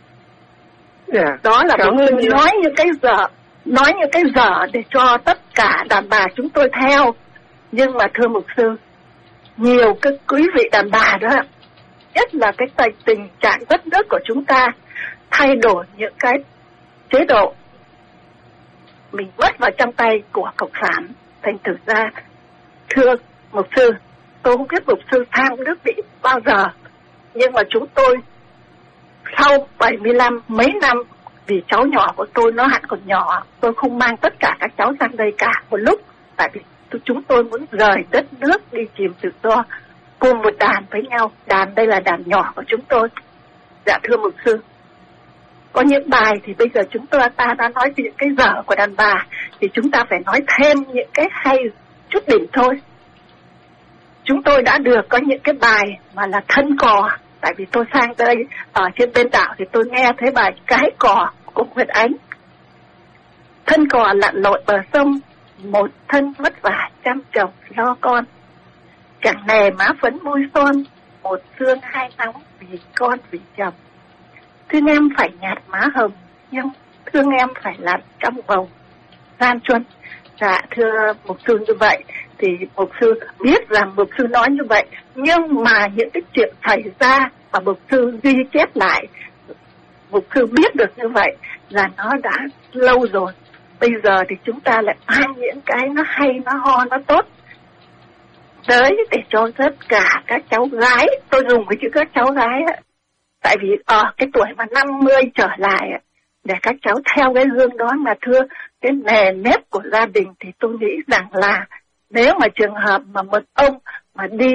yeah. Đó là mục sư nói những cái giờ, nói những cái giờ để cho tất cả đàn bà chúng tôi theo. Nhưng mà thưa mục sư, nhiều cái quý vị đàn bà đó, nhất là cái tình trạng đất nước của chúng ta thay đổi những cái chế độ, mình mất vào trong tay của cộng sản. Thành thử ra, thưa mục sư, tôi không biết mục sư tham nước Mỹ bao giờ, nhưng mà chúng tôi sau bảy mươi lăm mấy năm, vì cháu nhỏ của tôi nó hẳn còn nhỏ, tôi không mang tất cả các cháu sang đây cả một lúc, tại vì chúng tôi muốn rời đất nước đi tìm tự do cùng một đàn với nhau. Đàn đây là đàn nhỏ của chúng tôi. Dạ thưa mục sư, có những bài thì bây giờ chúng tôi ta đã nói những cái dở của đàn bà, thì chúng ta phải nói thêm những cái hay chút đỉnh thôi. Chúng tôi đã được có những cái bài mà là thân cò, tại vì tôi sang đây ở trên bên đảo thì tôi nghe thấy bài Cái Cò của Nguyệt Ánh. Thân cò lặn lội bờ sông, một thân vất vả chăm chồng lo con, chẳng nề má phấn môi son, một xương hai nóng vì con vì chồng. Thương em phải nhạt má hồng, nhưng thương em phải lặn trong vòng gian truân. Dạ thưa mục sư, như vậy thì mục sư biết rằng mục sư nói như vậy, nhưng mà những cái chuyện xảy ra mà mục sư ghi chép lại, mục sư biết được như vậy là nó đã lâu rồi. Bây giờ thì chúng ta lại mang những cái nó hay, nó ho, nó tốt tới để cho tất cả các cháu gái, tôi dùng cái chữ các cháu gái ấy, tại vì ở cái tuổi mà năm mươi trở lại ấy, để các cháu theo cái gương đó. Mà thưa, cái nề nếp của gia đình thì tôi nghĩ rằng là nếu mà trường hợp mà một ông mà đi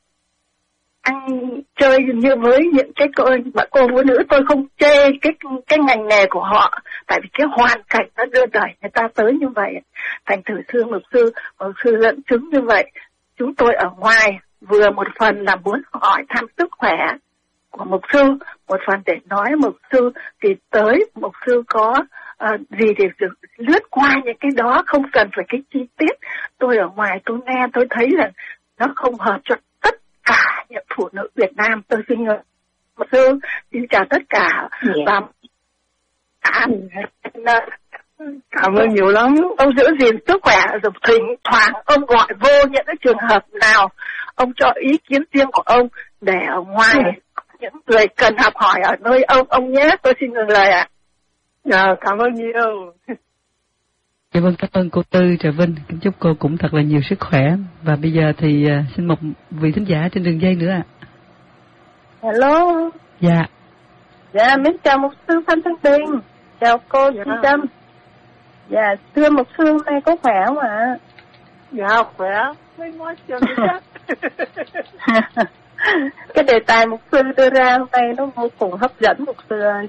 ăn chơi như với những cái cô mà cô phụ nữ, tôi không chê cái cái ngành nghề của họ, tại vì cái hoàn cảnh nó đưa đẩy người ta tới như vậy. Thành thử thưa mục sư, mục sư dẫn chứng như vậy. Chúng tôi ở ngoài vừa một phần là muốn hỏi thăm sức khỏe của mục sư, một phần để nói mục sư thì tới mục sư có uh, gì để lướt qua những cái đó, không cần phải cái chi tiết. Tôi ở ngoài tôi nghe tôi thấy là nó không hợp cho tất cả những phụ nữ Việt Nam. Tôi xin mục sư xin chào tất cả. Yeah. Và à, Cảm ơn nhiều lắm. Ông giữ gìn sức khỏe, rồi thỉnh thoảng ông gọi vô những cái trường hợp nào, ông cho ý kiến riêng của ông để ở ngoài những người cần học hỏi ở nơi ông ông nhé. Tôi xin ngừng lời ạ. Dạ, cảm ơn nhiều. Dạ vâng, cảm ơn cô Tư Trà Vinh, kính chúc cô cũng thật là nhiều sức khỏe. Và bây giờ thì uh, xin một vị thính giả trên đường dây nữa ạ. Hello. Dạ. Dạ, mến chào mục sư Phan Thanh Bình, chào cô Chị Dạ. Trâm. Dạ, thưa mục sư hôm nay có khỏe không ạ? Dạ, khỏe. Mấy nói chuyện chắc. Cái đề tài mục sư đưa ra hôm nay nó vô cùng hấp dẫn mục sư ơi.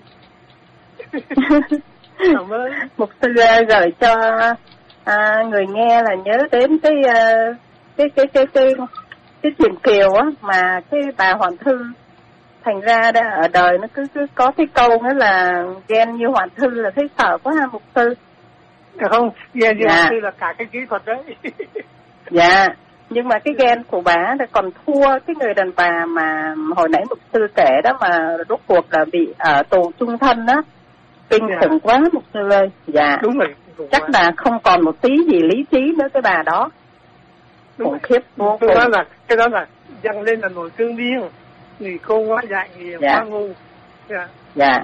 Cảm ơn. Mục sư uh, gửi cho à, người nghe là nhớ đến cái uh, cái cái cái cái cái chuyện kiều á, mà cái bà Hoàn Thư thành ra đã ở đời nó cứ cứ có cái câu nữa là ghen như Hoàn Thư là thấy sợ quá ha mục sư. Dạ không, ghen như Dạ. Hoàn Thư là cả cái kỹ thuật đấy. Dạ, nhưng mà cái ghen của bà là còn thua cái người đàn bà mà hồi nãy mục sư kể đó, mà rốt cuộc là bị ở tù chung thân đó. Kinh Dạ. khủng quá mục sư ơi. Dạ. Đúng rồi. Chắc quá. là không còn một tí gì lý trí nữa cái bà đó. Đúng Khủng rồi. khiếp vô Tôi cùng. nói là cái đó là dâng lên là nổi cương điên, người cô quá dạy, người Dạ. quá ngu. Dạ. Dạ.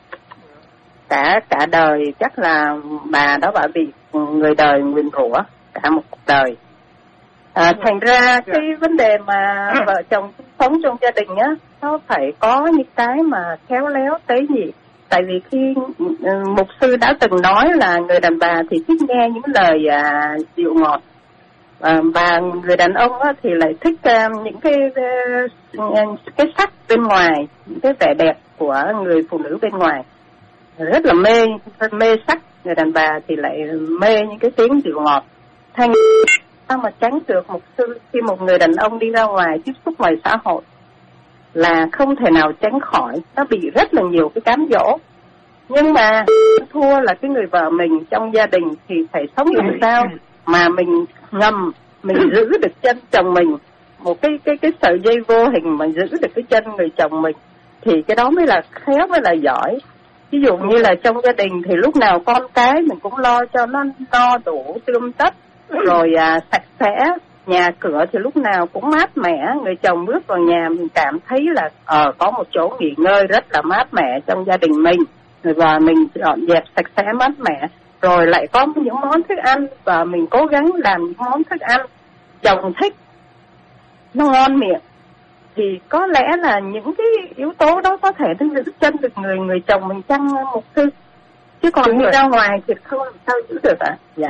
Cả cả đời chắc là bà đó bà bị người đời nguyền rủa cả một cuộc đời. À, thành ra cái vấn đề mà vợ chồng sống trong gia đình á, nó phải có những cái mà khéo léo tế nhị. Tại vì khi uh, mục sư đã từng nói là người đàn bà thì thích nghe những lời à, dịu ngọt, à, và người đàn ông á, thì lại thích uh, những cái uh, cái sắc bên ngoài, những cái vẻ đẹp của người phụ nữ bên ngoài, rất là mê mê sắc. Người đàn bà thì lại mê những cái tiếng dịu ngọt. Thành sao mà tránh được mục sư khi một người đàn ông đi ra ngoài tiếp xúc ngoài xã hội là không thể nào tránh khỏi, nó bị rất là nhiều cái cám dỗ. Nhưng mà thua là cái người vợ mình trong gia đình thì phải sống làm sao mà mình ngầm mình giữ được chân chồng mình, một cái cái cái sợi dây vô hình mà giữ được cái chân người chồng mình, thì cái đó mới là khéo, mới là giỏi. Ví dụ như là trong gia đình thì lúc nào con cái mình cũng lo cho nó no đủ tươm tất, rồi à, sạch sẽ, nhà cửa thì lúc nào cũng mát mẻ. Người chồng bước vào nhà mình cảm thấy là ờ có một chỗ nghỉ ngơi rất là mát mẻ trong gia đình mình, người vợ mình dọn dẹp sạch sẽ mát mẻ, rồi lại có những món thức ăn và mình cố gắng làm những món thức ăn chồng thích, nó ngon miệng, thì có lẽ là những cái yếu tố đó có thể giữ chân được người người chồng mình chăng mục sư? Chứ còn Đúng đi rồi. ra ngoài thì không làm sao giữ được ạ. À? Dạ.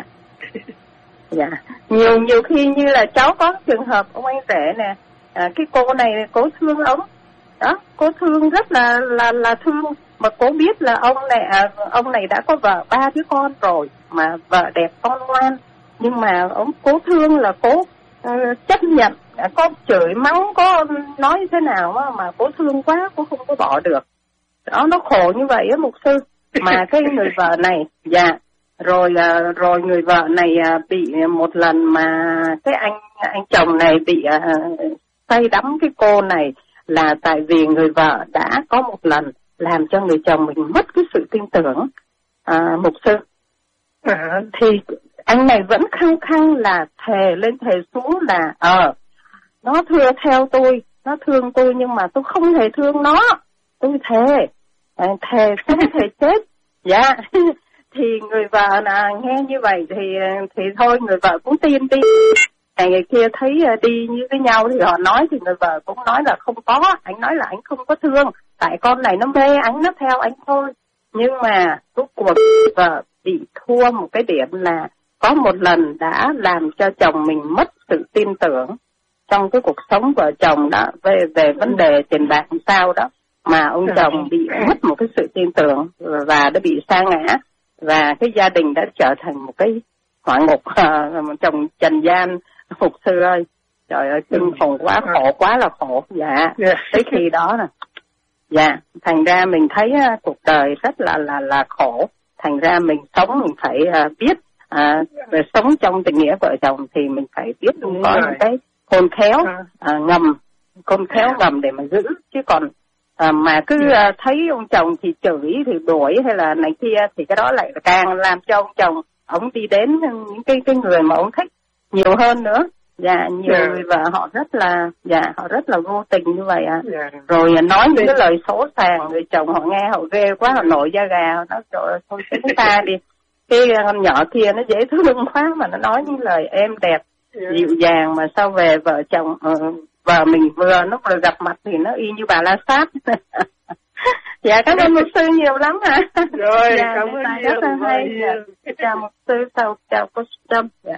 Dạ. Nhiều nhiều khi như là cháu có trường hợp ông anh rể nè, à, cái cô này cố thương ông, đó, cố thương rất là là là thương, mà cố biết là ông này à, ông này đã có vợ ba đứa con rồi, mà vợ đẹp con ngoan, nhưng mà ông cố thương là cố uh, chấp nhận, uh, có chửi mắng, có nói thế nào mà, mà cố thương quá, cố không có bỏ được. Đó, nó khổ như vậy á mục sư. Mà cái người vợ này, dạ, rồi uh, rồi người vợ này uh, bị một lần mà cái anh anh chồng này bị uh, say đắm cái cô này, là tại vì người vợ đã có một lần làm cho người chồng mình mất cái sự tin tưởng. À, mục sư, à, thì anh này vẫn khăng khăng là thề lên thề xuống là ờ nó thưa theo tôi, nó thương tôi, nhưng mà tôi không hề thương nó, tôi thề, à, thề không thể chết. Dạ. Thì người vợ là nghe như vậy thì thì thôi, người vợ cũng tin đi. Ngày người kia thấy đi như với nhau thì họ nói, thì người vợ cũng nói là không có, anh nói là anh không có thương, tại con này nó mê anh, nó theo anh thôi. Nhưng mà rốt cuộc vợ bị thua một cái điểm là có một lần đã làm cho chồng mình mất sự tin tưởng trong cái cuộc sống vợ chồng đó, về về vấn đề tiền bạc làm sao đó, mà ông chồng bị mất một cái sự tin tưởng và đã bị sa ngã, và cái gia đình đã trở thành một cái hỏa ngục, uh, chồng trần gian. Phục sư ơi, trời ơi, kinh khủng quá, khổ quá là khổ. Dạ, tới khi đó nè, dạ, thành ra mình thấy uh, cuộc đời rất là là là khổ. Thành ra mình sống mình phải uh, biết uh, về sống trong tình nghĩa vợ chồng thì mình phải biết có những cái khôn khéo uh, ngầm, khôn khéo ngầm để mà giữ. Chứ còn À, mà cứ uh, thấy ông chồng thì chửi thì đuổi hay là này kia thì cái đó lại càng làm cho ông chồng ông đi đến những cái cái người mà ông thích nhiều hơn nữa. Dạ, nhiều yeah. người vợ họ rất là dạ họ rất là vô tình như vậy ạ. À. Yeah. Rồi nói những cái lời xấu xa, người chồng họ nghe họ ghê quá, họ nổi da gà, họ nói trời ơi thôi chúng ta đi. Cái con nhỏ kia nó dễ thương quá mà nó nói những lời êm đẹp, yeah. dịu dàng, mà sao về vợ chồng uh, vợ mình vừa nó vừa gặp mặt thì nó y như bà La Sát. Dạ cảm ơn mục sư nhiều lắm ạ. À. Rồi dạ, cảm ơn nhiều. Rất là hay. Dạ. Chào mục sư, chào chào cô Tâm. Dạ.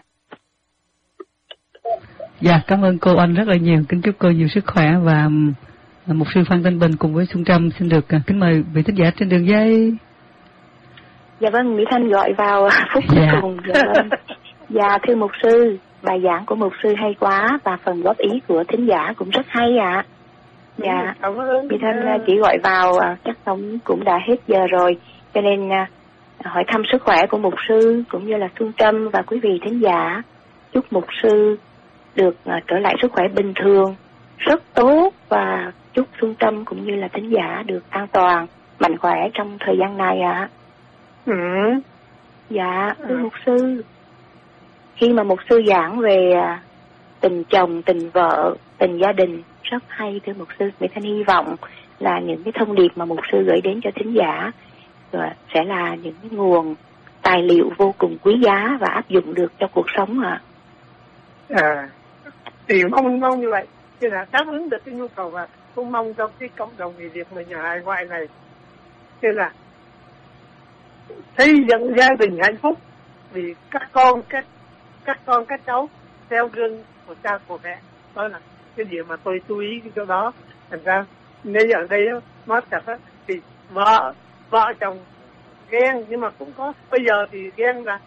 Dạ, cảm ơn cô Anh rất là nhiều. Kính chúc cô nhiều sức khỏe và mục sư Phan Thanh Bình cùng với Xuân Trâm xin được kính mời vị thính giả trên đường dây. Dạ vâng, Mỹ Thanh gọi vào phút cuối dạ. cùng. Dạ vâng. Dạ thưa mục sư, bài giảng của mục sư hay quá và phần góp ý của thính giả cũng rất hay ạ. À. Dạ, Mỹ Thanh chỉ gọi vào chắc cũng cũng đã hết giờ rồi, cho nên hỏi thăm sức khỏe của mục sư cũng như là Xuân Trâm và quý vị thính giả. Chúc mục sư được uh, trở lại sức khỏe bình thường, rất tốt, và chúc Xuân Trâm cũng như là thính giả được an toàn, mạnh khỏe trong thời gian này ạ. À. Ừ. Dạ, thưa ừ. mục sư, khi mà mục sư giảng về uh, tình chồng, tình vợ, tình gia đình rất hay thưa mục sư. Mỹ Thanh hy vọng là những cái thông điệp mà mục sư gửi đến cho thính giả uh, sẽ là những cái nguồn tài liệu vô cùng quý giá và áp dụng được cho cuộc sống ạ. À. à. Thì mong mong như vậy, chứ là đáp ứng được cái nhu cầu và cũng mong cho cái cộng đồng người Việt mình nhà hải ngoại này, chứ là xây dựng gia đình hạnh phúc, vì các con các các con các cháu theo gương của cha của mẹ, đó là cái điều mà tôi chú ý cái chỗ đó. Thành ra nếu ở đây nói thật á, thì vợ vợ chồng ghen, nhưng mà cũng có bây giờ thì ghen là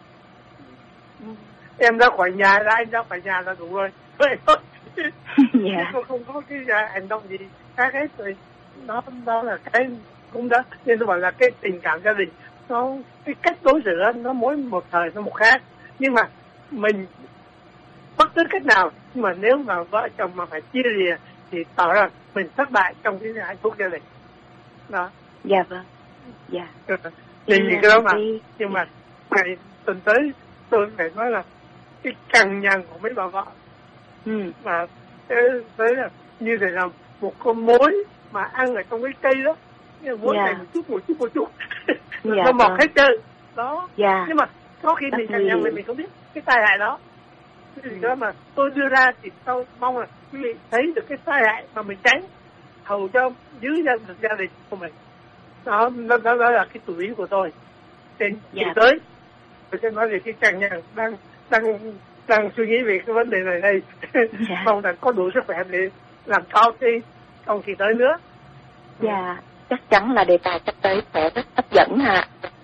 em ra khỏi nhà ra anh ra khỏi nhà là đủ rồi. Yeah. Không, không có cái hành động gì khác hết rồi. Đó, đó là cái cũng đó, nên tôi bảo là cái tình cảm gia đình nó, cái cách đối xử nó mỗi một thời nó một khác, nhưng mà mình bất cứ cách nào, nhưng mà nếu mà vợ chồng mà phải chia lìa thì tỏ ra mình thất bại trong cái hạnh phúc gia đình đó. Dạ vâng. Dạ. Thì gì cái đó mà đi. Nhưng mà ngày tuần tới tôi phải nói là cái cằn nhằn của mấy bà vợ, ừ. mà tới là như thế là một con mối mà ăn ở trong cái cây đó, mỗi ngày một chút một chút một chút dạ, nó mọc hết trơn đó. Dạ. Nhưng mà có khi mình cằn nhằn mình mình không biết cái tai hại đó. Cái gì đó mà tôi đưa ra thì tôi mong là quý vị thấy được cái tai hại mà mình tránh, hầu cho giữ gia đình gia đình của mình. Đó, đó, đó, đó là cái chủ ý của tôi. Trên dạ. tới tôi sẽ nói về cái cằn nhằn đang đang đang suy nghĩ về cái vấn đề này đây. Dạ. Mong là có đủ sức khỏe để làm sao thì không kỳ tới nữa. Dạ, chắc chắn là đề tài sắp tới sẽ rất hấp dẫn ha.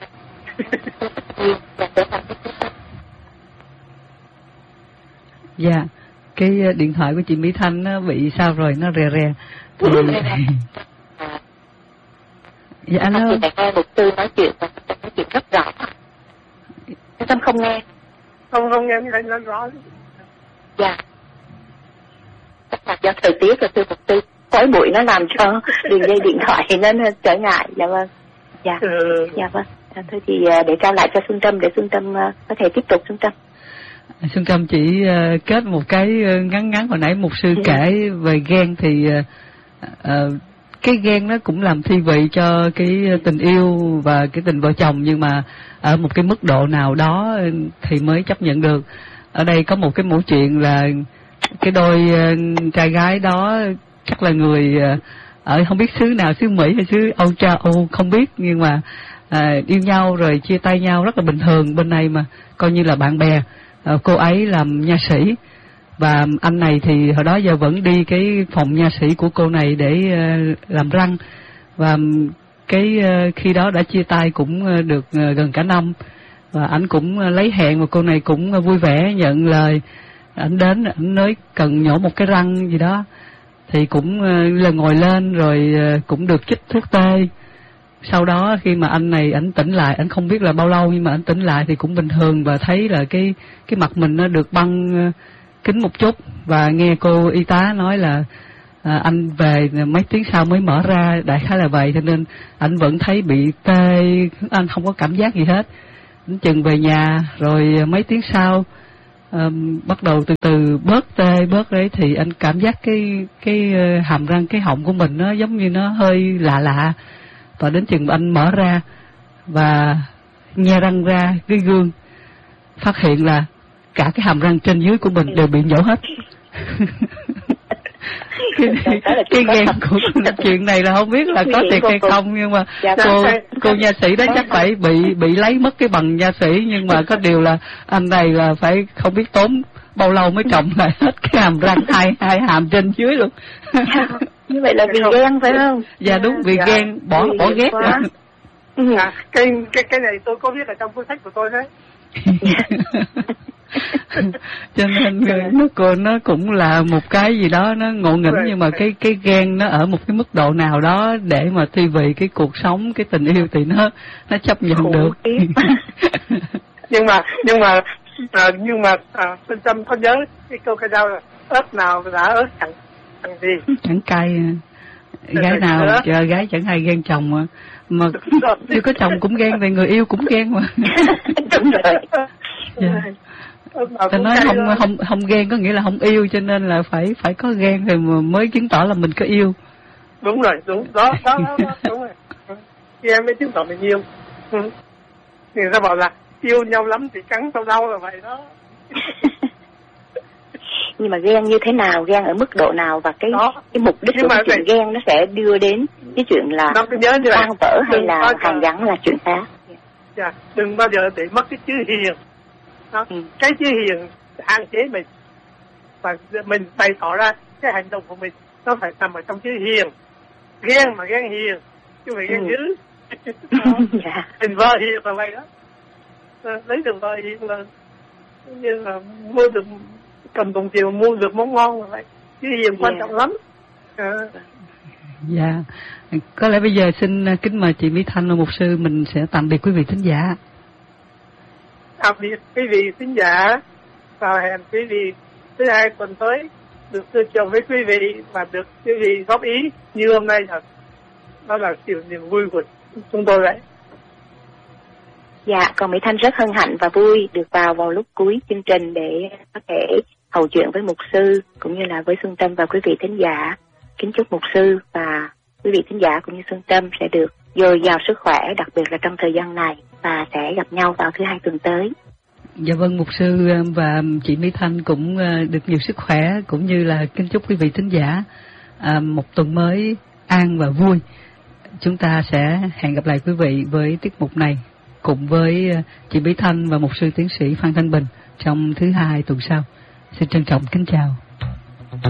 Dạ, cái điện thoại của chị Mỹ Thanh nó bị sao rồi, nó rè rè. Thì... dạ alo. Chị phải nghe mục sư nói chuyện và nói chuyện rất rõ. Cái Tâm không nghe. Không không nghe cái nói rõ. Dạ. Chắc là do thời tiết rồi thưa mục sư. Khói bụi nó làm cho đường dây điện thoại nên trở ngại. Dạ vâng. Dạ. Ừ. Dạ vâng. À, thôi thì để trao lại cho Xuân Trâm để Xuân Trâm có thể tiếp tục. Xuân Trâm. Xuân Trâm chỉ uh, kết một cái ngắn ngắn hồi nãy mục sư ừ. kể về ghen thì uh, uh, cái ghen nó cũng làm thi vị cho cái tình yêu và cái tình vợ chồng, nhưng mà ở một cái mức độ nào đó thì mới chấp nhận được. Ở đây có một cái mẫu chuyện là cái đôi uh, trai gái đó chắc là người uh, ở không biết xứ nào, xứ Mỹ hay xứ Âu Châu Âu không biết, nhưng mà uh, yêu nhau rồi chia tay nhau rất là bình thường. Bên này mà coi như là bạn bè. Uh, cô ấy làm nha sĩ và anh này thì hồi đó giờ vẫn đi cái phòng nha sĩ của cô này để uh, làm răng, và cái uh, khi đó đã chia tay cũng uh, được uh, gần cả năm, và anh cũng uh, lấy hẹn và cô này cũng uh, vui vẻ nhận lời. Anh đến, anh nói cần nhổ một cái răng gì đó thì cũng uh, là ngồi lên rồi uh, cũng được chích thuốc tê. Sau đó khi mà anh này anh tỉnh lại, anh không biết là bao lâu nhưng mà anh tỉnh lại thì cũng bình thường, và thấy là cái cái mặt mình nó được băng uh, kính một chút, và nghe cô y tá nói là à, anh về mấy tiếng sau mới mở ra, đại khái là vậy, cho nên anh vẫn thấy bị tê, anh không có cảm giác gì hết. Đến chừng về nhà rồi mấy tiếng sau à, bắt đầu từ từ bớt tê bớt đấy, thì anh cảm giác cái cái hàm răng, cái họng của mình nó giống như nó hơi lạ lạ, và đến chừng anh mở ra và nhe răng ra cái gương, phát hiện là cả cái hàm răng trên dưới của mình đều bị nhổ hết. cái cái ghen của chuyện này là không biết là có thiệt hay không, nhưng mà cô cô nha sĩ đó chắc phải bị bị lấy mất cái bằng nha sĩ, nhưng mà có điều là anh này là phải không biết tốn bao lâu mới trồng lại hết cái hàm răng hai hai hàm trên dưới luôn. Như vậy là vì ghen phải không? Dạ đúng, vì ghen, bỏ bỏ ghét. À, cái cái cái này tôi có viết ở trong cuốn sách của tôi đấy. Cho nên nó cô nó cũng là một cái gì đó nó ngộ nghĩnh, nhưng mà cái cái ghen nó ở một cái mức độ nào đó để mà thi vị cái cuộc sống, cái tình yêu thì nó nó chấp nhận được. nhưng mà nhưng mà à, nhưng mà à, Phương Trâm có nhớ cái câu ca dao là ớt nào đã ớt chẳng chẳng gì, chẳng cay. Gái nào chờ gái chẳng hay ghen chồng mà mà chưa có chồng cũng ghen, về người yêu cũng ghen mà. Đúng rồi. Yeah. Ta nói không không không ghen có nghĩa là không yêu, cho nên là phải phải có ghen thì mới chứng tỏ là mình có yêu. Đúng rồi, đúng đó đó, đó, đó đúng rồi. Ghen mới chứng tỏ mình yêu. Ừ. Người ta bảo là yêu nhau lắm thì cắn sâu đau là vậy đó. Nhưng mà ghen như thế nào, ghen ở mức độ nào, và cái đó. cái mục đích của cái chuyện này, ghen nó sẽ đưa đến cái chuyện là tan vỡ hay là hàn gắn là chuyện khác. Dạ, đừng bao giờ để mất cái chữ hiền. Đó. Ừ. Cái chữ hiền hạn chế mình, và mình bày tỏ ra cái hành động của mình nó phải nằm ở trong chữ hiền. Ghen mà ghen hiền chứ phải ghen dữ. Dạ. Mình vợ hiền là vậy đó. Lấy được vợ hiền là như là mua được, cầm đồng tiền mua được món ngon là vậy. Chữ hiền yeah. quan trọng lắm. À. Dạ. Có lẽ bây giờ xin kính mời chị Mỹ Thanh và mục sư mình sẽ tạm biệt quý vị thính giả. Tạm biệt quý vị thính giả, và hẹn quý vị thứ hai tuần tới được trò chuyện với quý vị và được quý vị góp ý như hôm nay thật. Đó là điều niềm vui của chúng tôi vậy. Dạ, còn Mỹ Thanh rất hân hạnh và vui được vào vào lúc cuối chương trình để có thể hầu chuyện với mục sư cũng như là với Xuân Tâm và quý vị thính giả. Kính chúc mục sư và quý vị thính giả cũng như Xuân Tâm sẽ được dồi dào sức khỏe, đặc biệt là trong thời gian này, và sẽ gặp nhau vào thứ hai tuần tới. Dạ vâng, mục sư và chị Mỹ Thanh cũng được nhiều sức khỏe, cũng như là kính chúc quý vị thính giả một tuần mới an và vui. Chúng ta sẽ hẹn gặp lại quý vị với tiết mục này cùng với chị Mỹ Thanh và mục sư tiến sĩ Phan Thanh Bình trong thứ hai tuần sau. Xin trân trọng kính chào.